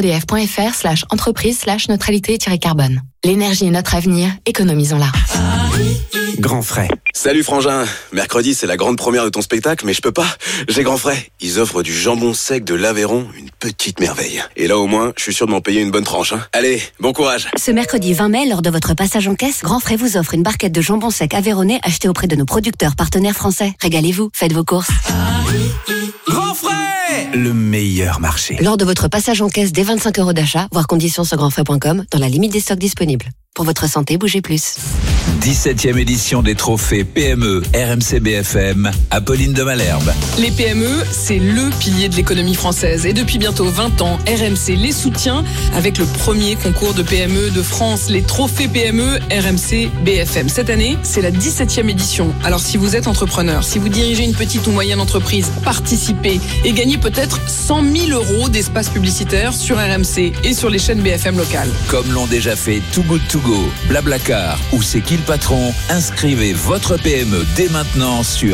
edf.fr/entreprise/neutralité-carbone. L'énergie est notre avenir, économisons-la. Grand frais. Salut frangin. Mercredi, c'est la grande première de ton spectacle, mais je peux pas. J'ai grand frais. Ils offrent du jambon sec de l'Aveyron, une petite merveille. Et là, au moins, je suis sûr de m'en payer une bonne tranche. Allez, bon courage. Ce mercredi 20 mai, lors de votre passage en caisse, Grand Frais vous offre une barquette de jambon sec aveyronnais achetée auprès de nos producteurs partenaires français. Régalez-vous, faites vos courses. Grand frais, le meilleur marché. Lors de votre passage en caisse dès 25€ d'achat, voir conditions sur grandfrais.com, dans la limite des stocks disponibles. Pour votre santé, bougez plus. 17e édition des trophées PME RMC BFM, Apolline de Malherbe. Les PME, c'est le pilier de l'économie française. Et depuis bientôt 20 ans, RMC les soutient avec le premier concours de PME de France, les trophées PME RMC BFM. Cette année, c'est la 17e édition. Alors si vous êtes entrepreneur, si vous dirigez une petite ou moyenne entreprise, participez et gagnez peut-être 100 000 € d'espace publicitaire sur RMC et sur les chaînes BFM locales. Comme l'ont déjà fait Too Good To Go, Blablacar ou C'est qui le patron, inscrivez votre PME dès maintenant sur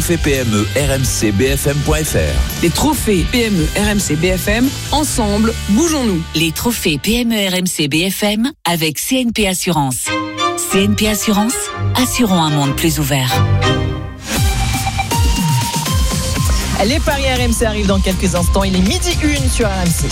trophées-PME-RMC-BFM.fr. Les trophées PME RMC BFM, ensemble, bougeons-nous. Les trophées PME RMC BFM avec CNP Assurance. CNP Assurance, assurons un monde plus ouvert. Les paris RMC arrivent dans quelques instants. Il est 12h01 sur RMC.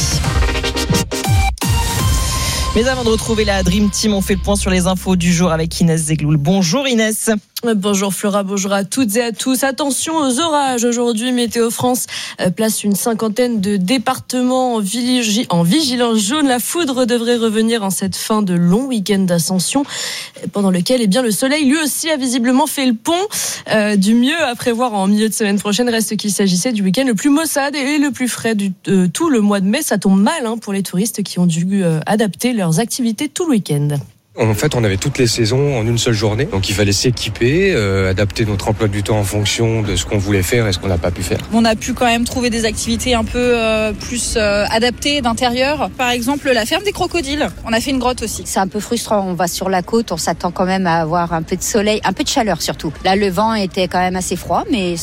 Mais avant de retrouver la Dream Team, on fait le point sur les infos du jour avec Inès Zegloul. Bonjour Inès. Bonjour Flora, bonjour à toutes et à tous. Attention aux orages aujourd'hui. Météo France place une cinquantaine de départements en vigilance jaune. La foudre devrait revenir en cette fin de long week-end d'ascension pendant lequel le soleil lui aussi a visiblement fait le pont. Du mieux à prévoir en milieu de semaine prochaine reste qu'il s'agissait du week-end le plus maussade et le plus frais de tout le mois de mai. Ça tombe mal pour les touristes qui ont dû adapter leurs activités tout le week-end. En fait, on avait toutes les saisons en une seule journée. Donc, il fallait s'équiper, adapter notre emploi du temps en fonction de ce qu'on voulait faire et ce qu'on n'a pas pu faire. On a pu quand même trouver des activités un peu plus adaptées d'intérieur. Par exemple, la ferme des crocodiles. On a fait une grotte aussi. C'est un peu frustrant. On va sur la côte, on s'attend quand même à avoir un peu de soleil, un peu de chaleur surtout. Là, le vent était quand même assez froid, mais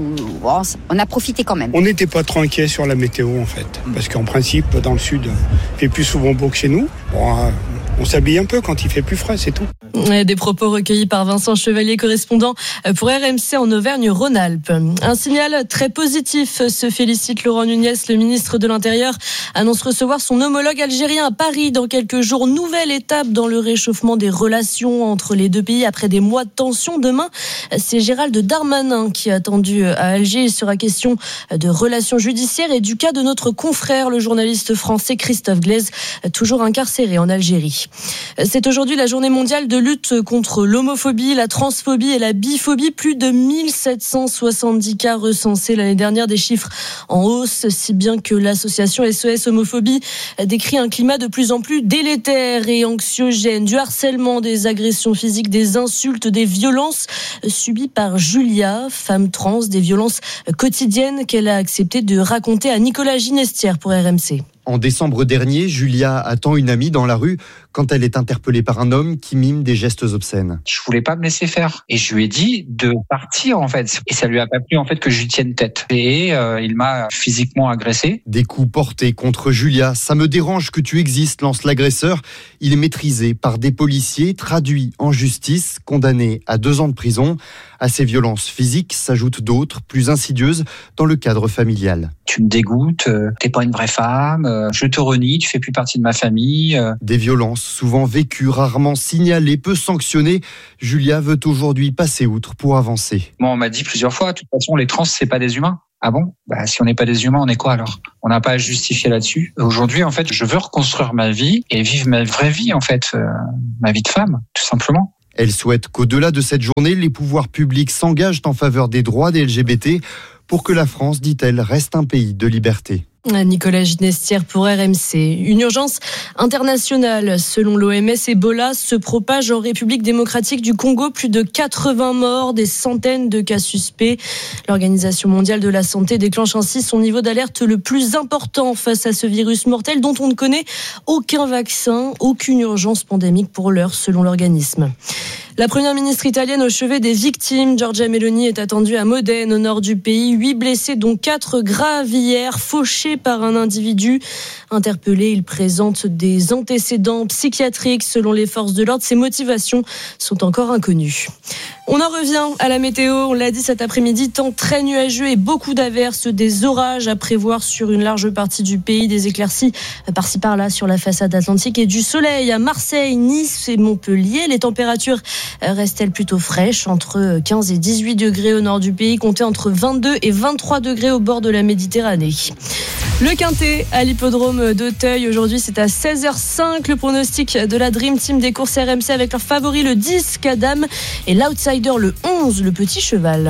on a profité quand même. On n'était pas trop inquiets sur la météo, en fait. Parce qu'en principe, dans le sud, il fait plus souvent beau que chez nous. On s'habille un peu quand il fait plus frais, c'est tout. Des propos recueillis par Vincent Chevalier, correspondant pour RMC en Auvergne-Rhône-Alpes. Un signal très positif, se félicite Laurent Nunez. Le ministre de l'Intérieur annonce recevoir son homologue algérien à Paris dans quelques jours. Nouvelle étape dans le réchauffement des relations entre les deux pays après des mois de tension. Demain, c'est Gérald Darmanin qui est attendu à Alger. Il sera question de relations judiciaires et du cas de notre confrère, le journaliste français Christophe Glaise, toujours incarcéré en Algérie. C'est aujourd'hui la journée mondiale de lutte contre l'homophobie, la transphobie et la biphobie. Plus de 1770 cas recensés l'année dernière, des chiffres en hausse, si bien que l'association SOS Homophobie décrit un climat de plus en plus délétère et anxiogène. Du harcèlement, des agressions physiques, des insultes, des violences subies par Julia, femme trans, des violences quotidiennes qu'elle a accepté de raconter à Nicolas Ginestière pour RMC. En décembre dernier, Julia attend une amie dans la rue quand elle est interpellée par un homme qui mime des gestes obscènes. Je voulais pas me laisser faire et je lui ai dit de partir en fait. Et ça lui a pas plu en fait que je lui tienne tête. Et il m'a physiquement agressé. Des coups portés contre Julia. Ça me dérange que tu existes, lance l'agresseur. Il est maîtrisé par des policiers, traduit en justice, condamné à 2 ans de prison. À ces violences physiques s'ajoutent d'autres, plus insidieuses, dans le cadre familial. Tu me dégoûtes, t'es pas une vraie femme, je te renie, tu fais plus partie de ma famille. Des violences souvent vécues, rarement signalées, peu sanctionnées. Julia veut aujourd'hui passer outre pour avancer. Moi, on m'a dit plusieurs fois, de toute façon, les trans, c'est pas des humains. Ah bon ? Si on n'est pas des humains, on est quoi alors ? On n'a pas à justifier là-dessus. Aujourd'hui, en fait, je veux reconstruire ma vie et vivre ma vraie vie, en fait, ma vie de femme, tout simplement. Elle souhaite qu'au-delà de cette journée, les pouvoirs publics s'engagent en faveur des droits des LGBT pour que la France, dit-elle, reste un pays de liberté. Nicolas Ginestière pour RMC. Une urgence internationale. Selon l'OMS, Ebola se propage en République démocratique du Congo. Plus de 80 morts, des centaines de cas suspects. L'Organisation mondiale de la santé déclenche ainsi son niveau d'alerte le plus important face à ce virus mortel dont on ne connaît aucun vaccin, aucune urgence pandémique pour l'heure, selon l'organisme. La première ministre italienne au chevet des victimes, Giorgia Meloni, est attendue à Modène, au nord du pays. 8 blessés, dont 4 graves hier, fauchés par un individu. Interpellé, il présente des antécédents psychiatriques selon les forces de l'ordre. Ses motivations sont encore inconnues. On en revient à la météo, on l'a dit cet après-midi, temps très nuageux et beaucoup d'averses, des orages à prévoir sur une large partie du pays, des éclaircies par-ci par-là sur la façade atlantique et du soleil à Marseille, Nice et Montpellier. Les températures restent-elles plutôt fraîches, entre 15 et 18 degrés au nord du pays, comptez entre 22 et 23 degrés au bord de la Méditerranée. Le Quintet à l'hippodrome d'Auteuil, aujourd'hui c'est à 16h05, le pronostic de la Dream Team des courses RMC avec leur favori le 10 Cadam et l'outsider le 11, le Petit Cheval.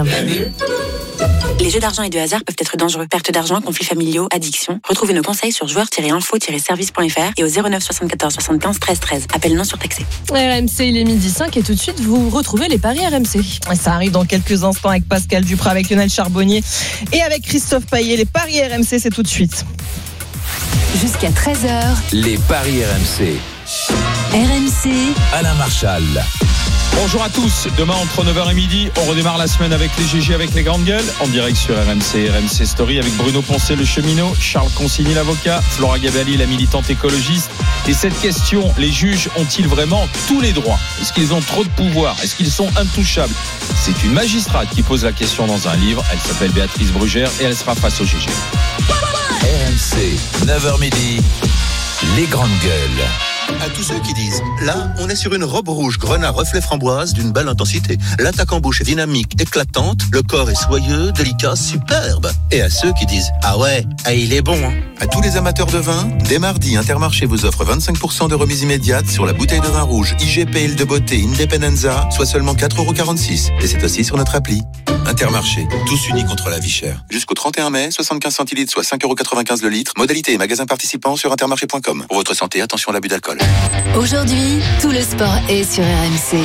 Les jeux d'argent et de hasard peuvent être dangereux. Perte d'argent, conflits familiaux, addiction. Retrouvez nos conseils sur joueurs-info-service.fr et au 09 74 75 13 13. Appel non surtaxé. RMC, il est 12h05 et tout de suite vous retrouvez les paris RMC. Ça arrive dans quelques instants avec Pascal Duprat, avec Lionel Charbonnier et avec Christophe Payet. Les paris RMC, c'est tout de suite. Jusqu'à 13h. Les paris RMC. RMC. Alain Marchal. Bonjour à tous, demain entre 9h et midi, on redémarre la semaine avec les GG avec les grandes gueules, en direct sur RMC, RMC Story avec Bruno Poncet le cheminot, Charles Consigny l'avocat, Flora Gavelli la militante écologiste. Et cette question, les juges ont-ils vraiment tous les droits ? Est-ce qu'ils ont trop de pouvoir ? Est-ce qu'ils sont intouchables ? C'est une magistrate qui pose la question dans un livre, elle s'appelle Béatrice Brugère et elle sera face au GG. RMC, 9h midi, les grandes gueules. À tous ceux qui disent, là, on est sur une robe rouge grenat reflet framboise d'une belle intensité. L'attaque en bouche est dynamique, éclatante, le corps est soyeux, délicat, superbe. Et à ceux qui disent, ah ouais, il est bon. À tous les amateurs de vin, dès mardi, Intermarché vous offre 25% de remise immédiate sur la bouteille de vin rouge IGP Île de Beauté Independenza, soit seulement 4,46€. Et c'est aussi sur notre appli. Intermarché, tous unis contre la vie chère. Jusqu'au 31 mai, 75 centilitres, soit 5,95€ le litre. Modalité et magasins participants sur intermarché.com. Pour votre santé, attention à l'abus d'alcool. Aujourd'hui, tout le sport est sur RMC.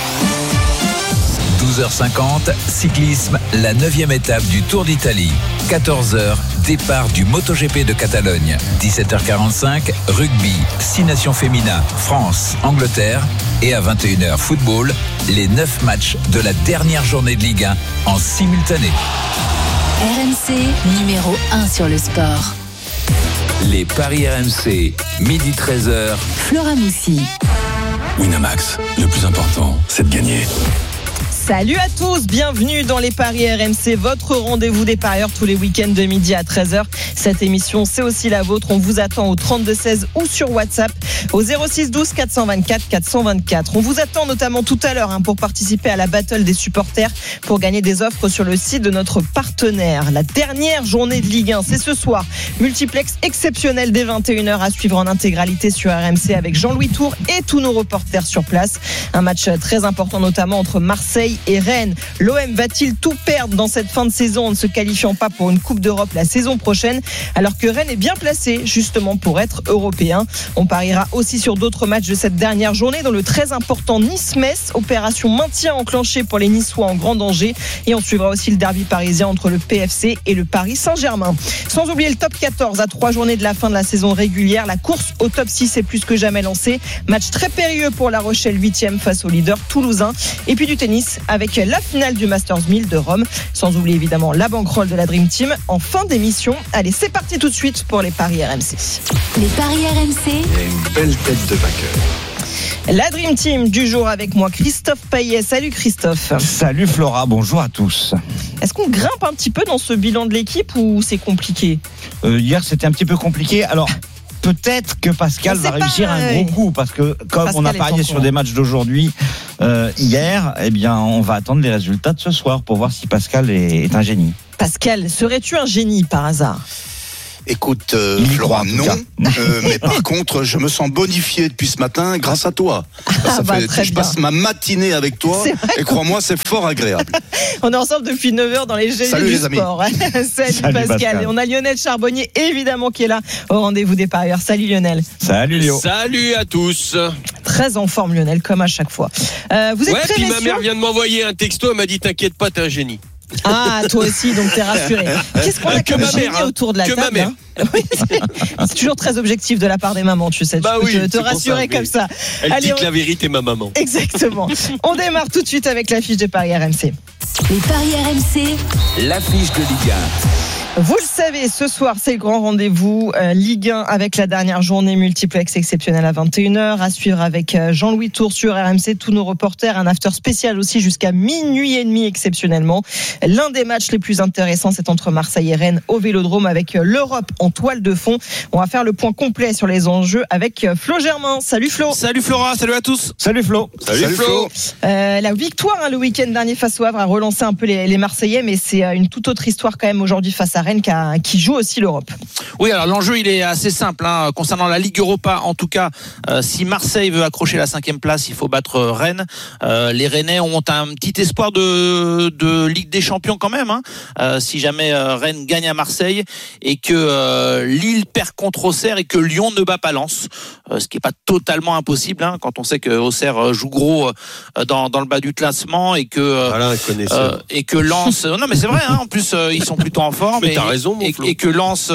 12h50, cyclisme, la 9e étape du Tour d'Italie. 14h, départ du MotoGP de Catalogne. 17h45, rugby, 6 nations féminins, France, Angleterre. Et à 21h, football, les 9 matchs de la dernière journée de Ligue 1 en simultané. RMC, numéro 1 sur le sport. Les paris RMC, midi 13h. Flora Moussi. Winamax, le plus important, c'est de gagner. Salut à tous, bienvenue dans les paris RMC, votre rendez-vous des parieurs tous les week-ends de midi à 13h. Cette émission, c'est aussi la vôtre. On vous attend au 32-16 ou sur WhatsApp au 06 12 424 424. On vous attend notamment tout à l'heure pour participer à la battle des supporters pour gagner des offres sur le site de notre partenaire. La dernière journée de Ligue 1, c'est ce soir. Multiplex exceptionnel dès 21h à suivre en intégralité sur RMC avec Jean-Louis Tour et tous nos reporters sur place. Un match très important notamment entre Marseille Marseille et Rennes. L'OM va-t-il tout perdre dans cette fin de saison en ne se qualifiant pas pour une Coupe d'Europe la saison prochaine, alors que Rennes est bien placé justement pour être européen? On pariera aussi sur d'autres matchs de cette dernière journée, dont le très important Nice-Metz, opération maintien enclenchée pour les Niçois en grand danger, et on suivra aussi le derby parisien entre le PFC et le Paris Saint-Germain. Sans oublier le top 14 à 3 journées de la fin de la saison régulière. La course au top 6 est plus que jamais lancée. Match très périlleux pour La Rochelle 8e face au leader toulousain. Et puis du tennis avec la finale du Masters 1000 de Rome. Sans oublier évidemment la banquerolle de la Dream Team en fin d'émission. Allez, c'est parti tout de suite pour les paris RMC. Les paris RMC. Il y a une belle tête de vainqueur. La Dream Team du jour avec moi, Christophe Payet. Salut Christophe. Salut Flora, bonjour à tous. Est-ce qu'on grimpe un petit peu dans ce bilan de l'équipe ou c'est compliqué? Hier c'était un petit peu compliqué. Alors peut-être que Pascal va réussir un gros coup, parce que comme Pascal on a parié sur des matchs d'aujourd'hui hier, eh bien on va attendre les résultats de ce soir pour voir si Pascal est un génie. Pascal, serais-tu un génie par hasard? Écoute, Flora, non. Mais par contre, je me sens bonifié depuis ce matin grâce à toi. Je passe ma matinée avec toi et crois-moi, c'est fort agréable. On est ensemble depuis 9h dans les génies du sport. Salut Pascal. Et on a Lionel Charbonnier, évidemment, qui est là au rendez-vous des parieurs. Salut Lionel. Salut Léo. Salut à tous. Très en forme Lionel, comme à chaque fois. Vous êtes prêts, puis ma mère vient de m'envoyer un texto, elle m'a dit t'inquiète pas, t'es un génie. Ah, toi aussi, donc t'es rassuré. Qu'est-ce qu'on a comme génie autour de la table, ma mère. C'est toujours très objectif de la part des mamans, tu sais. Tu peux te rassurer comme ça. Elle dit que la vérité, ma maman. Exactement. On démarre tout de suite avec l'affiche des paris RMC. Les paris RMC. L'affiche de Ligue 1. Vous le savez, ce soir, c'est le grand rendez-vous Ligue 1 avec la dernière journée multiplex exceptionnelle à 21h. À suivre avec Jean-Louis Tour sur RMC, tous nos reporters. Un after spécial aussi jusqu'à minuit et demi exceptionnellement. L'un des matchs les plus intéressants, c'est entre Marseille et Rennes au Vélodrome avec l'Europe en toile de fond. On va faire le point complet sur les enjeux avec Flo Germain. Salut Flo. Salut Flora, salut à tous. Salut Flo. Salut Flo. La victoire le week-end dernier face au Havre a relancé un peu les Marseillais, mais c'est une toute autre histoire quand même aujourd'hui face à Rennes qui joue aussi l'Europe. Oui, alors l'enjeu il est assez simple concernant la Ligue Europa. En tout cas, si Marseille veut accrocher la 5e place, il faut battre Rennes. Les Rennais ont un petit espoir de Ligue des Champions quand même. Si jamais Rennes gagne à Marseille et que Lille perd contre Auxerre et que Lyon ne bat pas Lens, ce qui n'est pas totalement impossible quand on sait que Auxerre joue gros dans le bas du classement et que Lens. Non mais c'est vrai. En plus ils sont plutôt en forme. Mais t'as raison. Et que Lens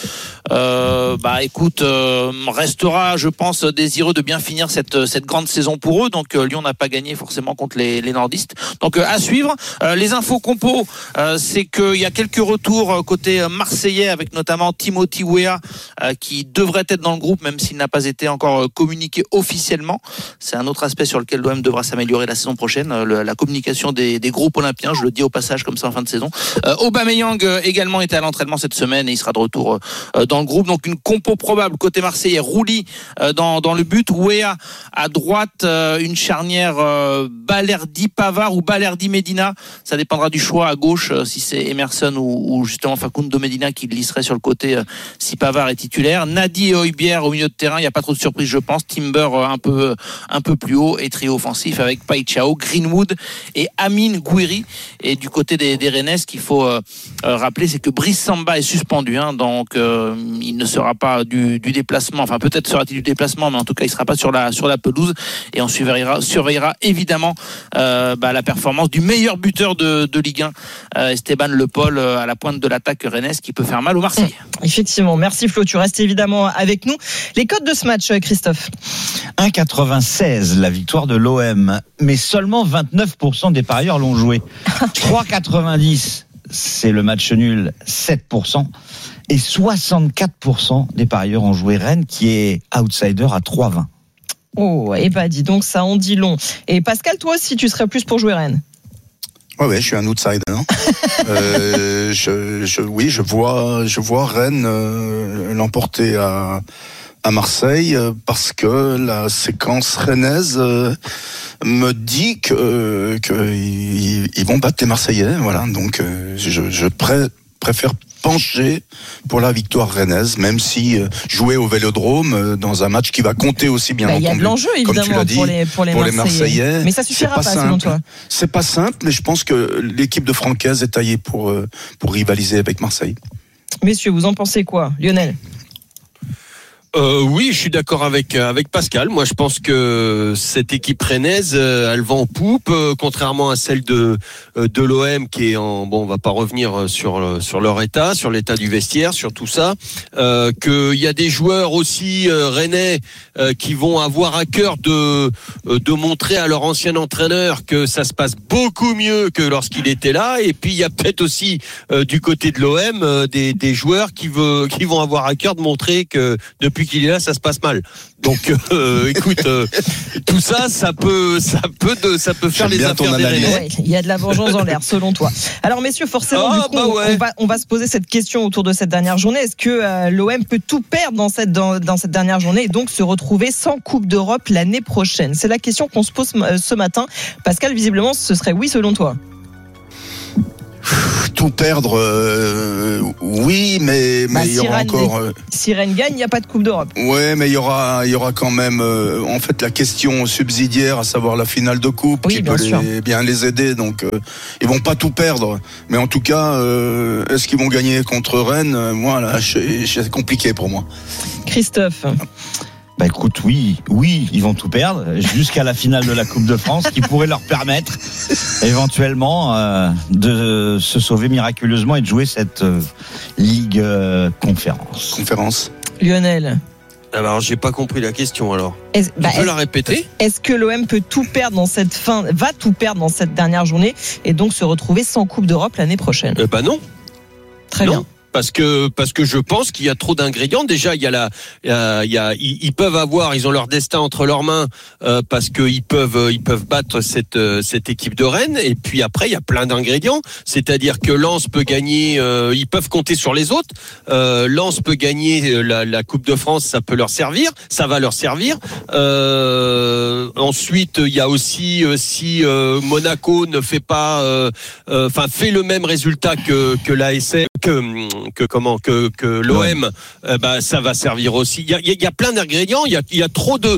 restera, je pense, désireux de bien finir cette grande saison pour eux. Donc Lyon n'a pas gagné forcément contre les nordistes. Donc à suivre. Les infos compos, c'est qu'il y a quelques retours côté marseillais avec notamment Timothy Weah qui devrait être dans le groupe même s'il n'a pas été encore communiqué officiellement. C'est un autre aspect sur lequel l'OM devra s'améliorer la saison prochaine, la communication des groupes olympiens. Je le dis au passage comme ça en fin de saison. Aubameyang également était à l'entraînement cette semaine et il sera de retour dans le groupe. Donc une compo probable côté marseillais, Rouli dans le but, Weah à droite, une charnière Balerdi-Pavard ou Balerdi-Medina, ça dépendra du choix. À gauche si c'est Emerson ou justement Facundo Medina qui glisserait sur le côté si Pavard est titulaire. Nadi et Højbjerg au milieu de terrain, il n'y a pas trop de surprise je pense. Timber un peu plus haut et trio offensif avec Paixão, Greenwood et Amine Gouiri. Et du côté des Rennais, ce qu'il faut rappeler, c'est que Brice Samba est suspendu, donc il ne sera pas du déplacement, enfin peut-être sera-t-il du déplacement, mais en tout cas il ne sera pas sur la pelouse. Et on surveillera évidemment la performance du meilleur buteur de Ligue 1, Esteban Le Paul, à la pointe de l'attaque rennaise, qui peut faire mal aux Marseillais. Effectivement, merci Flo, tu restes évidemment avec nous. Les codes de ce match, Christophe? 1,96 la victoire de l'OM, mais seulement 29% des parieurs l'ont joué. 3,90 c'est le match nul, 7%. Et 64% des parieurs ont joué Rennes, qui est outsider à 3,20. Oh, et dis donc, ça en dit long. Et Pascal, toi aussi, tu serais plus pour jouer Rennes? Ouais, je suis un outsider. Je vois Rennes l'emporter à Marseille parce que la séquence rennaise me dit que ils vont battre les Marseillais. Voilà, donc je préfère pencher pour la victoire rennaise, même si jouer au Vélodrome dans un match qui va compter aussi bien entendu. Il y a de l'enjeu évidemment pour les Marseillais. Mais ça suffira pas selon toi. C'est pas simple, mais je pense que l'équipe de Francaise est taillée pour rivaliser avec Marseille. Messieurs, vous en pensez quoi, Lionel ? Oui, je suis d'accord avec Pascal. Moi, je pense que cette équipe rennaise, elle va en poupe, contrairement à celle de l'OM qui est en on va pas revenir sur leur état, sur l'état du vestiaire, sur tout ça. Qu'il y a des joueurs aussi rennais qui vont avoir à cœur de montrer à leur ancien entraîneur que ça se passe beaucoup mieux que lorsqu'il était là. Et puis il y a peut-être aussi du côté de l'OM des joueurs qui vont avoir à cœur de montrer que depuis qu'il est là, ça se passe mal. Donc, écoute, tout ça peut faire les affaires des Rennais. Ouais, il y a de la vengeance dans l'air, selon toi. Alors, messieurs, forcément, on va se poser cette question autour de cette dernière journée. Est-ce que l'OM peut tout perdre dans cette dernière journée et donc se retrouver sans Coupe d'Europe l'année prochaine ? C'est la question qu'on se pose ce matin. Pascal, visiblement, ce serait oui, selon toi. Tout perdre, oui, mais il y aura encore. Si Rennes gagne, il n'y a pas de Coupe d'Europe. Ouais, mais il y aura quand même, en fait, la question subsidiaire, à savoir la finale de Coupe, qui peut bien les aider. Donc, ils vont pas tout perdre, mais en tout cas, est-ce qu'ils vont gagner contre Rennes ? Moi, là, c'est compliqué pour moi. Christophe. Bah écoute, oui, ils vont tout perdre jusqu'à la finale de la Coupe de France qui pourrait leur permettre éventuellement de se sauver miraculeusement et de jouer cette Ligue Conférence. Lionel. Alors, j'ai pas compris la question alors. Tu peux la répéter ? Est-ce que l'OM peut tout perdre va tout perdre dans cette dernière journée et donc se retrouver sans Coupe d'Europe l'année prochaine ? Non. Très bien. Parce que je pense qu'il y a trop d'ingrédients. Déjà, ils peuvent avoir, ils ont leur destin entre leurs mains parce que ils peuvent battre cette équipe de Rennes. Et puis après, il y a plein d'ingrédients. C'est-à-dire que Lens peut gagner, ils peuvent compter sur les autres. Lens peut gagner la Coupe de France, ça peut leur servir, ça va leur servir. Ensuite, il y a aussi si Monaco ne fait pas, fait le même résultat que l'ASM, que l'OM, ça va servir aussi. Il y a plein d'ingrédients. Il y a trop de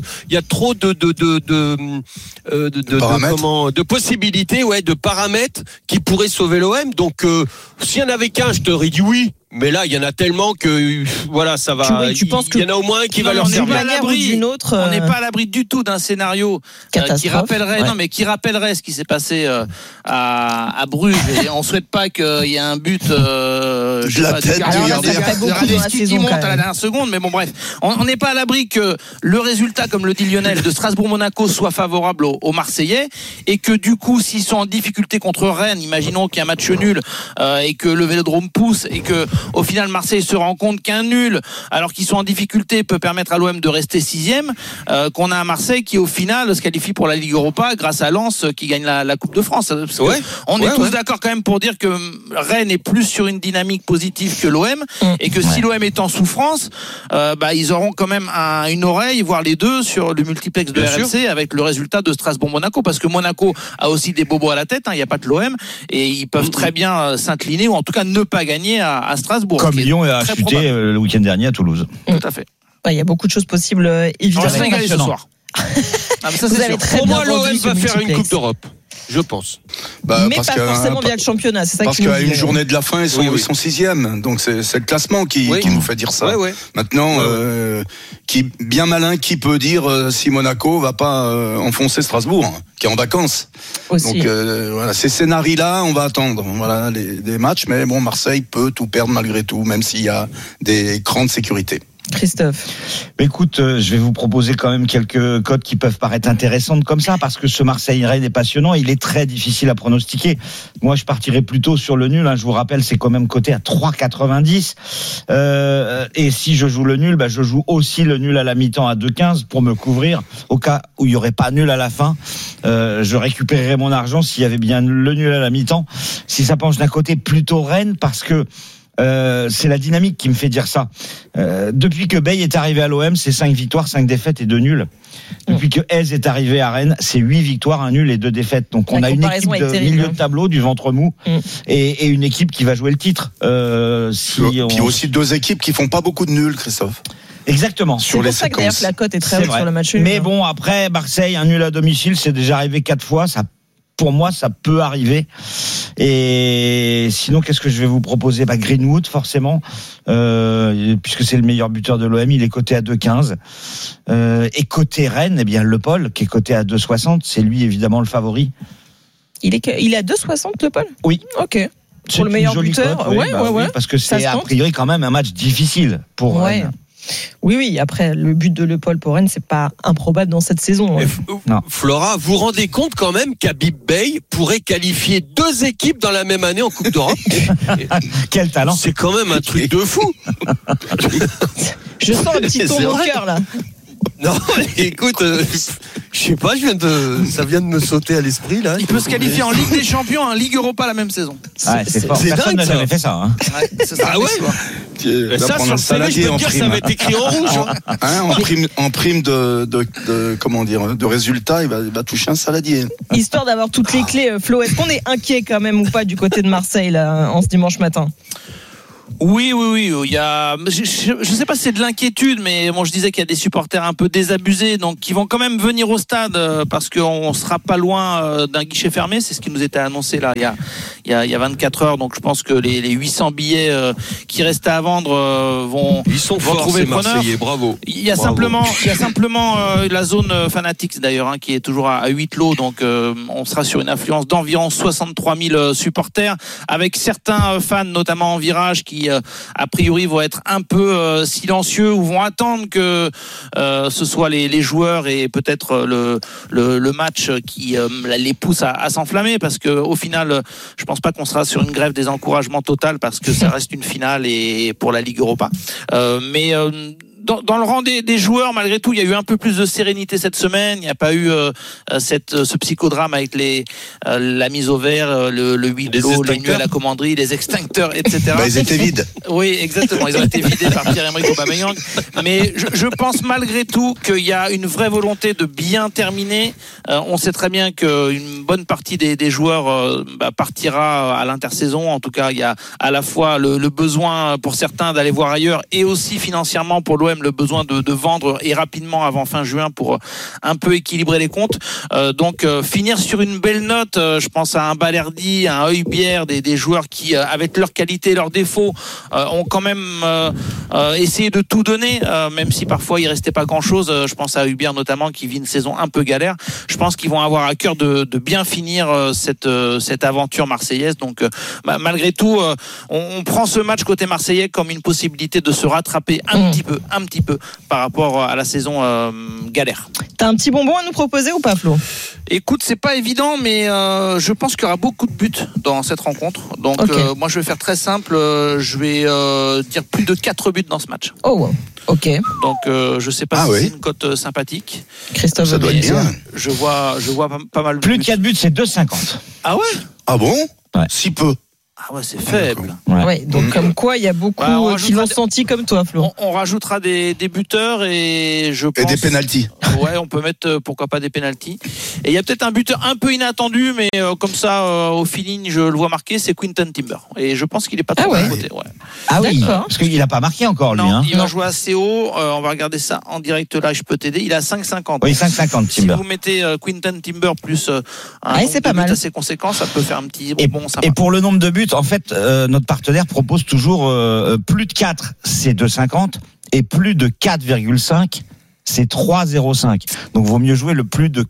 possibilités, de paramètres qui pourraient sauver l'OM. Donc, s'il y en avait qu'un, je t'aurais dit oui. Mais là, il y en a tellement que ça va. Tu penses il y en a au moins un qui va leur servir. On n'est pas à l'abri du tout d'un scénario qui rappellerait ce qui s'est passé à Bruges. Et on souhaite pas qu'il y ait un but de la tête qui monte à la dernière seconde. Mais bon, bref, on n'est pas à l'abri que le résultat, comme le dit Lionel, de Strasbourg-Monaco soit favorable aux Marseillais et que du coup, s'ils sont en difficulté contre Rennes, imaginons qu'il y a un match nul et que le Vélodrome pousse et que au final Marseille se rend compte qu'un nul alors qu'ils sont en difficulté peut permettre à l'OM de rester 6e, qu'on a un Marseille qui au final se qualifie pour la Ligue Europa grâce à Lens qui gagne la Coupe de France. On est tous d'accord quand même pour dire que Rennes est plus sur une dynamique positive que l'OM et que si l'OM est en souffrance, ils auront quand même une oreille, voire les deux, sur le multiplex de RMC avec le résultat de Strasbourg-Monaco, parce que Monaco a aussi des bobos à la tête, il n'y a pas que l'OM, et ils peuvent très bien s'incliner ou en tout cas ne pas gagner à Strasbourg. Comme Lyon a chuté le week-end dernier à Toulouse. Tout à fait. Il y a beaucoup de choses possibles, évidemment. On va se régaler ce soir. Pour moi, l'OM va faire une Coupe d'Europe. Je pense. Mais pas forcément via le championnat. C'est ça parce qu'à une journée de la fin, ils sont 6e. Donc c'est le classement qui nous fait dire ça. Maintenant, bien malin, qui peut dire si Monaco va pas enfoncer Strasbourg, qui est en vacances. Aussi. Donc ces scénarios-là, on va attendre. Voilà des matchs, mais bon, Marseille peut tout perdre malgré tout, même s'il y a des crans de sécurité. Christophe. Écoute, je vais vous proposer quand même quelques cotes qui peuvent paraître intéressantes comme ça, parce que ce Marseille-Rennes est passionnant, il est très difficile à pronostiquer. Moi, je partirais plutôt sur le nul, je vous rappelle, c'est quand même coté à 3,90. Et si je joue le nul, je joue aussi le nul à la mi-temps à 2,15 pour me couvrir, au cas où il n'y aurait pas nul à la fin. Je récupérerais mon argent s'il y avait bien le nul à la mi-temps. Si ça penche d'un côté, plutôt Rennes, parce que C'est la dynamique qui me fait dire ça. Depuis que Bay est arrivé à l'OM, c'est 5 victoires, 5 défaites et 2 nuls. Depuis que Hez est arrivé à Rennes, c'est 8 victoires, 1 nul et 2 défaites. Donc on a une équipe de milieu de tableau, du ventre mou, et une équipe qui va jouer le titre. Puis aussi 2 équipes qui font pas beaucoup de nuls, Christophe. Exactement. C'est pour ça que d'ailleurs la cote est très haute sur le match nul. Mais bon, après Marseille, un nul à domicile, c'est déjà arrivé 4 fois. Ça, pour moi, ça peut arriver. Et sinon, qu'est-ce que je vais vous proposer ? Greenwood, forcément, puisque c'est le meilleur buteur de l'OM, il est coté à 2,15. Et côté Rennes, eh bien Le Paul, qui est coté à 2,60, c'est lui évidemment le favori. Il est à 2,60 Le Paul ? Oui. Ok. Pour le meilleur buteur, oui, parce que c'est a priori quand même un match difficile pour Rennes. Oui. Après, le but de Le Paul pour Rennes, c'est pas improbable dans cette saison. Non. Flora, vous rendez compte quand même qu'Habib Beye pourrait qualifier 2 équipes dans la même année en Coupe d'Europe ? Quel talent ! C'est quand même un truc de fou. Je sens un petit ton au cœur là. Non, écoute, je sais pas, ça vient de me sauter à l'esprit là. Il peut se qualifier en Ligue des Champions, en Ligue Europa la même saison. C'est fort. Personne n'a jamais fait ça. Hein. Ça sur le CV, je peux te dire, ça va être écrit en rouge. En prime de résultats, il va toucher un saladier. Histoire d'avoir toutes les clés, Flo, est-ce qu'on est inquiet quand même ou pas du côté de Marseille là, en ce dimanche matin ? Oui. Il y a, je sais pas si c'est de l'inquiétude, mais bon, je disais qu'il y a des supporters un peu désabusés, donc qui vont quand même venir au stade parce qu'on sera pas loin d'un guichet fermé. C'est ce qui nous était annoncé là il y a 24 heures. Donc je pense que les 800 billets qui restent à vendre vont trouver preneur. Bravo. Il y a simplement la zone Fanatics d'ailleurs qui est toujours à 8 lots. Donc on sera sur une affluence d'environ 63 000 supporters, avec certains fans notamment en virage qui a priori vont être un peu silencieux ou vont attendre que ce soit les joueurs et peut-être le match qui les pousse à s'enflammer, parce que au final je pense pas qu'on sera sur une grève des encouragements totale, parce que ça reste une finale et pour la Ligue Europa. Mais dans le rang des joueurs, malgré tout, il y a eu un peu plus de sérénité cette semaine. Il n'y a pas eu ce psychodrame avec la mise au vert, le huis clos, les nuits à la commanderie, les extincteurs, etc. Ils étaient vides. Oui, exactement. Ils ont été vidés par Pierre-Emerick Aubameyang. Mais je pense malgré tout qu'il y a une vraie volonté de bien terminer. On sait très bien qu'une bonne partie des joueurs partira à l'intersaison. En tout cas, il y a à la fois le besoin pour certains d'aller voir ailleurs, et aussi financièrement pour l'OM le besoin de vendre et rapidement avant fin juin pour un peu équilibrer les comptes. Donc finir sur une belle note, je pense à un Balerdi, à un Højbjerg, des joueurs qui avec leurs qualités, leurs défauts ont quand même essayé de tout donner, même si parfois il restait pas grand chose. Je pense à Højbjerg notamment, qui vit une saison un peu galère. Je pense qu'ils vont avoir à cœur de bien finir cette aventure marseillaise. Donc malgré tout, on prend ce match côté marseillais comme une possibilité de se rattraper un petit peu par rapport à la saison galère. T'as un petit bonbon à nous proposer ou pas, Flo ? Écoute, c'est pas évident, mais je pense qu'il y aura beaucoup de buts dans cette rencontre. Donc moi je vais faire très simple, je vais dire plus de 4 buts dans ce match. Oh wow. Ok. Donc je sais pas si c'est une cote sympathique. Christophe, ça doit être bien. Je vois pas mal de plus buts. de 4 buts, c'est 2,50. Ah ouais ? Ah bon ? Ouais. Si peu. Ah ouais, c'est faible. Ouais, donc comme quoi il y a beaucoup qui l'ont senti comme toi, Flo. On rajoutera des buteurs et je pense... Et des pénaltys. Ouais, on peut mettre pourquoi pas des pénaltys. Et il y a peut-être un buteur un peu inattendu, mais comme ça au feeling je le vois marquer, c'est Quinton Timber. Et je pense qu'il est pas trop à côté. Ouais. Ah oui, parce qu'il a pas marqué encore lui. Non, hein. il va jouer assez haut. On va regarder ça en direct là. Je peux t'aider. Il a 5,50. Oui, 5,50 Timber. Si vous mettez Quinton Timber plus un nombre c'est pas de buts mal. assez conséquent, ça peut faire un petit bonbon sympa. Et pour le nombre de buts, en fait, notre partenaire propose toujours plus de 4, c'est 2,50, et plus de 4,5, c'est 3,05. Donc, vaut mieux jouer le plus de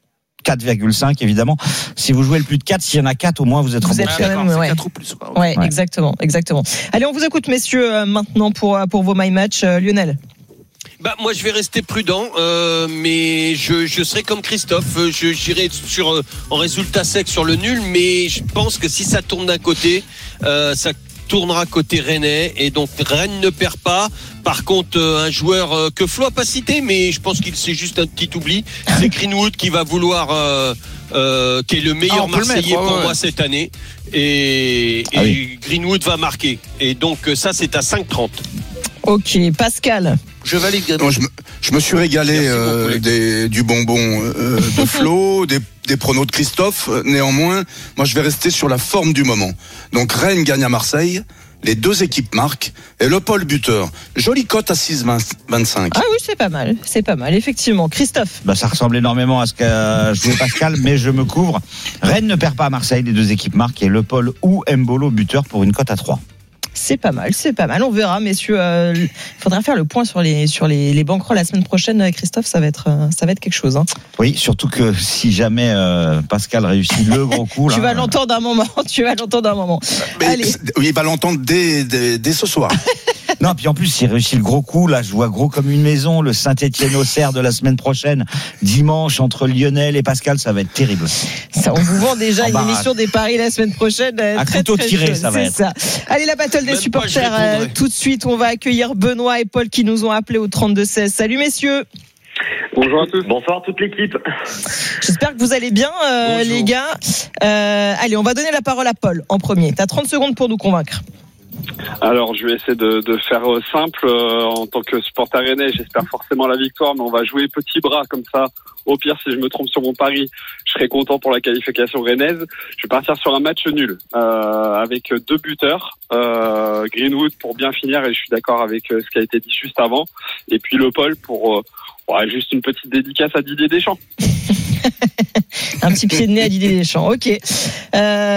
4,5 évidemment. Si vous jouez le plus de 4, s'il y en a 4, au moins vous êtes remboursé. Quand même, c'est 4 ou plus. Quoi. Ouais, exactement. Allez, on vous écoute, messieurs, maintenant pour vos My Match. Lionel. Moi je vais rester prudent, mais je serai comme Christophe, j'irai en résultat sec sur le nul, mais je pense que si ça tourne d'un côté, ça tournera côté rennais, et donc Rennes ne perd pas. Par contre, un joueur que Flo a pas cité, mais je pense qu'il c'est juste un petit oubli, c'est Greenwood qui va vouloir qui est le meilleur Marseillais pour moi cette année. Et Greenwood va marquer. Et donc ça, c'est à 5,30. Ok, Pascal. Je valide. Non, je me suis régalé du bonbon de Flo, des pronos de Christophe. Néanmoins, moi, je vais rester sur la forme du moment. Donc, Rennes gagne à Marseille. Les deux équipes marquent. Et le Paul buteur. Jolie cote à 6,25. Ah oui, c'est pas mal. C'est pas mal, effectivement. Christophe. Ça ressemble énormément à ce qu'a joué Pascal, mais je me couvre. Rennes ne perd pas à Marseille. Les deux équipes marquent. Et le Paul ou Mbolo buteur pour une cote à 3. C'est pas mal. On verra, messieurs. Il faudra faire le point sur les banquerolles la semaine prochaine, Christophe. Ça va être quelque chose. Hein. Oui, surtout que si jamais Pascal réussit le gros coup. Tu vas l'entendre un moment. Mais allez. Il va l'entendre dès ce soir. Non, puis en plus, s'il réussit le gros coup, là, je vois gros comme une maison, le Saint-Étienne-Auxerre de la semaine prochaine, dimanche, entre Lionel et Pascal, ça va être terrible. Ça, on vous vend déjà une émission des paris la semaine prochaine. À très, couteau très tiré, chaude, ça va être. Ça. Allez, la battle des supporters. Tout de suite, on va accueillir Benoît et Paul qui nous ont appelés au 32-16. Salut, messieurs. Bonjour à tous. Bonsoir toute l'équipe. J'espère que vous allez bien, les gars. Allez, on va donner la parole à Paul en premier. T'as 30 secondes pour nous convaincre. Alors, je vais essayer de faire simple. En tant que supporter rennais, j'espère forcément la victoire, mais on va jouer petit bras comme ça. Au pire, si je me trompe sur mon pari, je serai content pour la qualification rennaise. Je vais partir sur un match nul avec 2 buteurs. Greenwood pour bien finir, et je suis d'accord avec ce qui a été dit juste avant. Et puis le Paul pour juste une petite dédicace à Didier Deschamps. Un petit pied de nez à Didier Deschamps. Ok.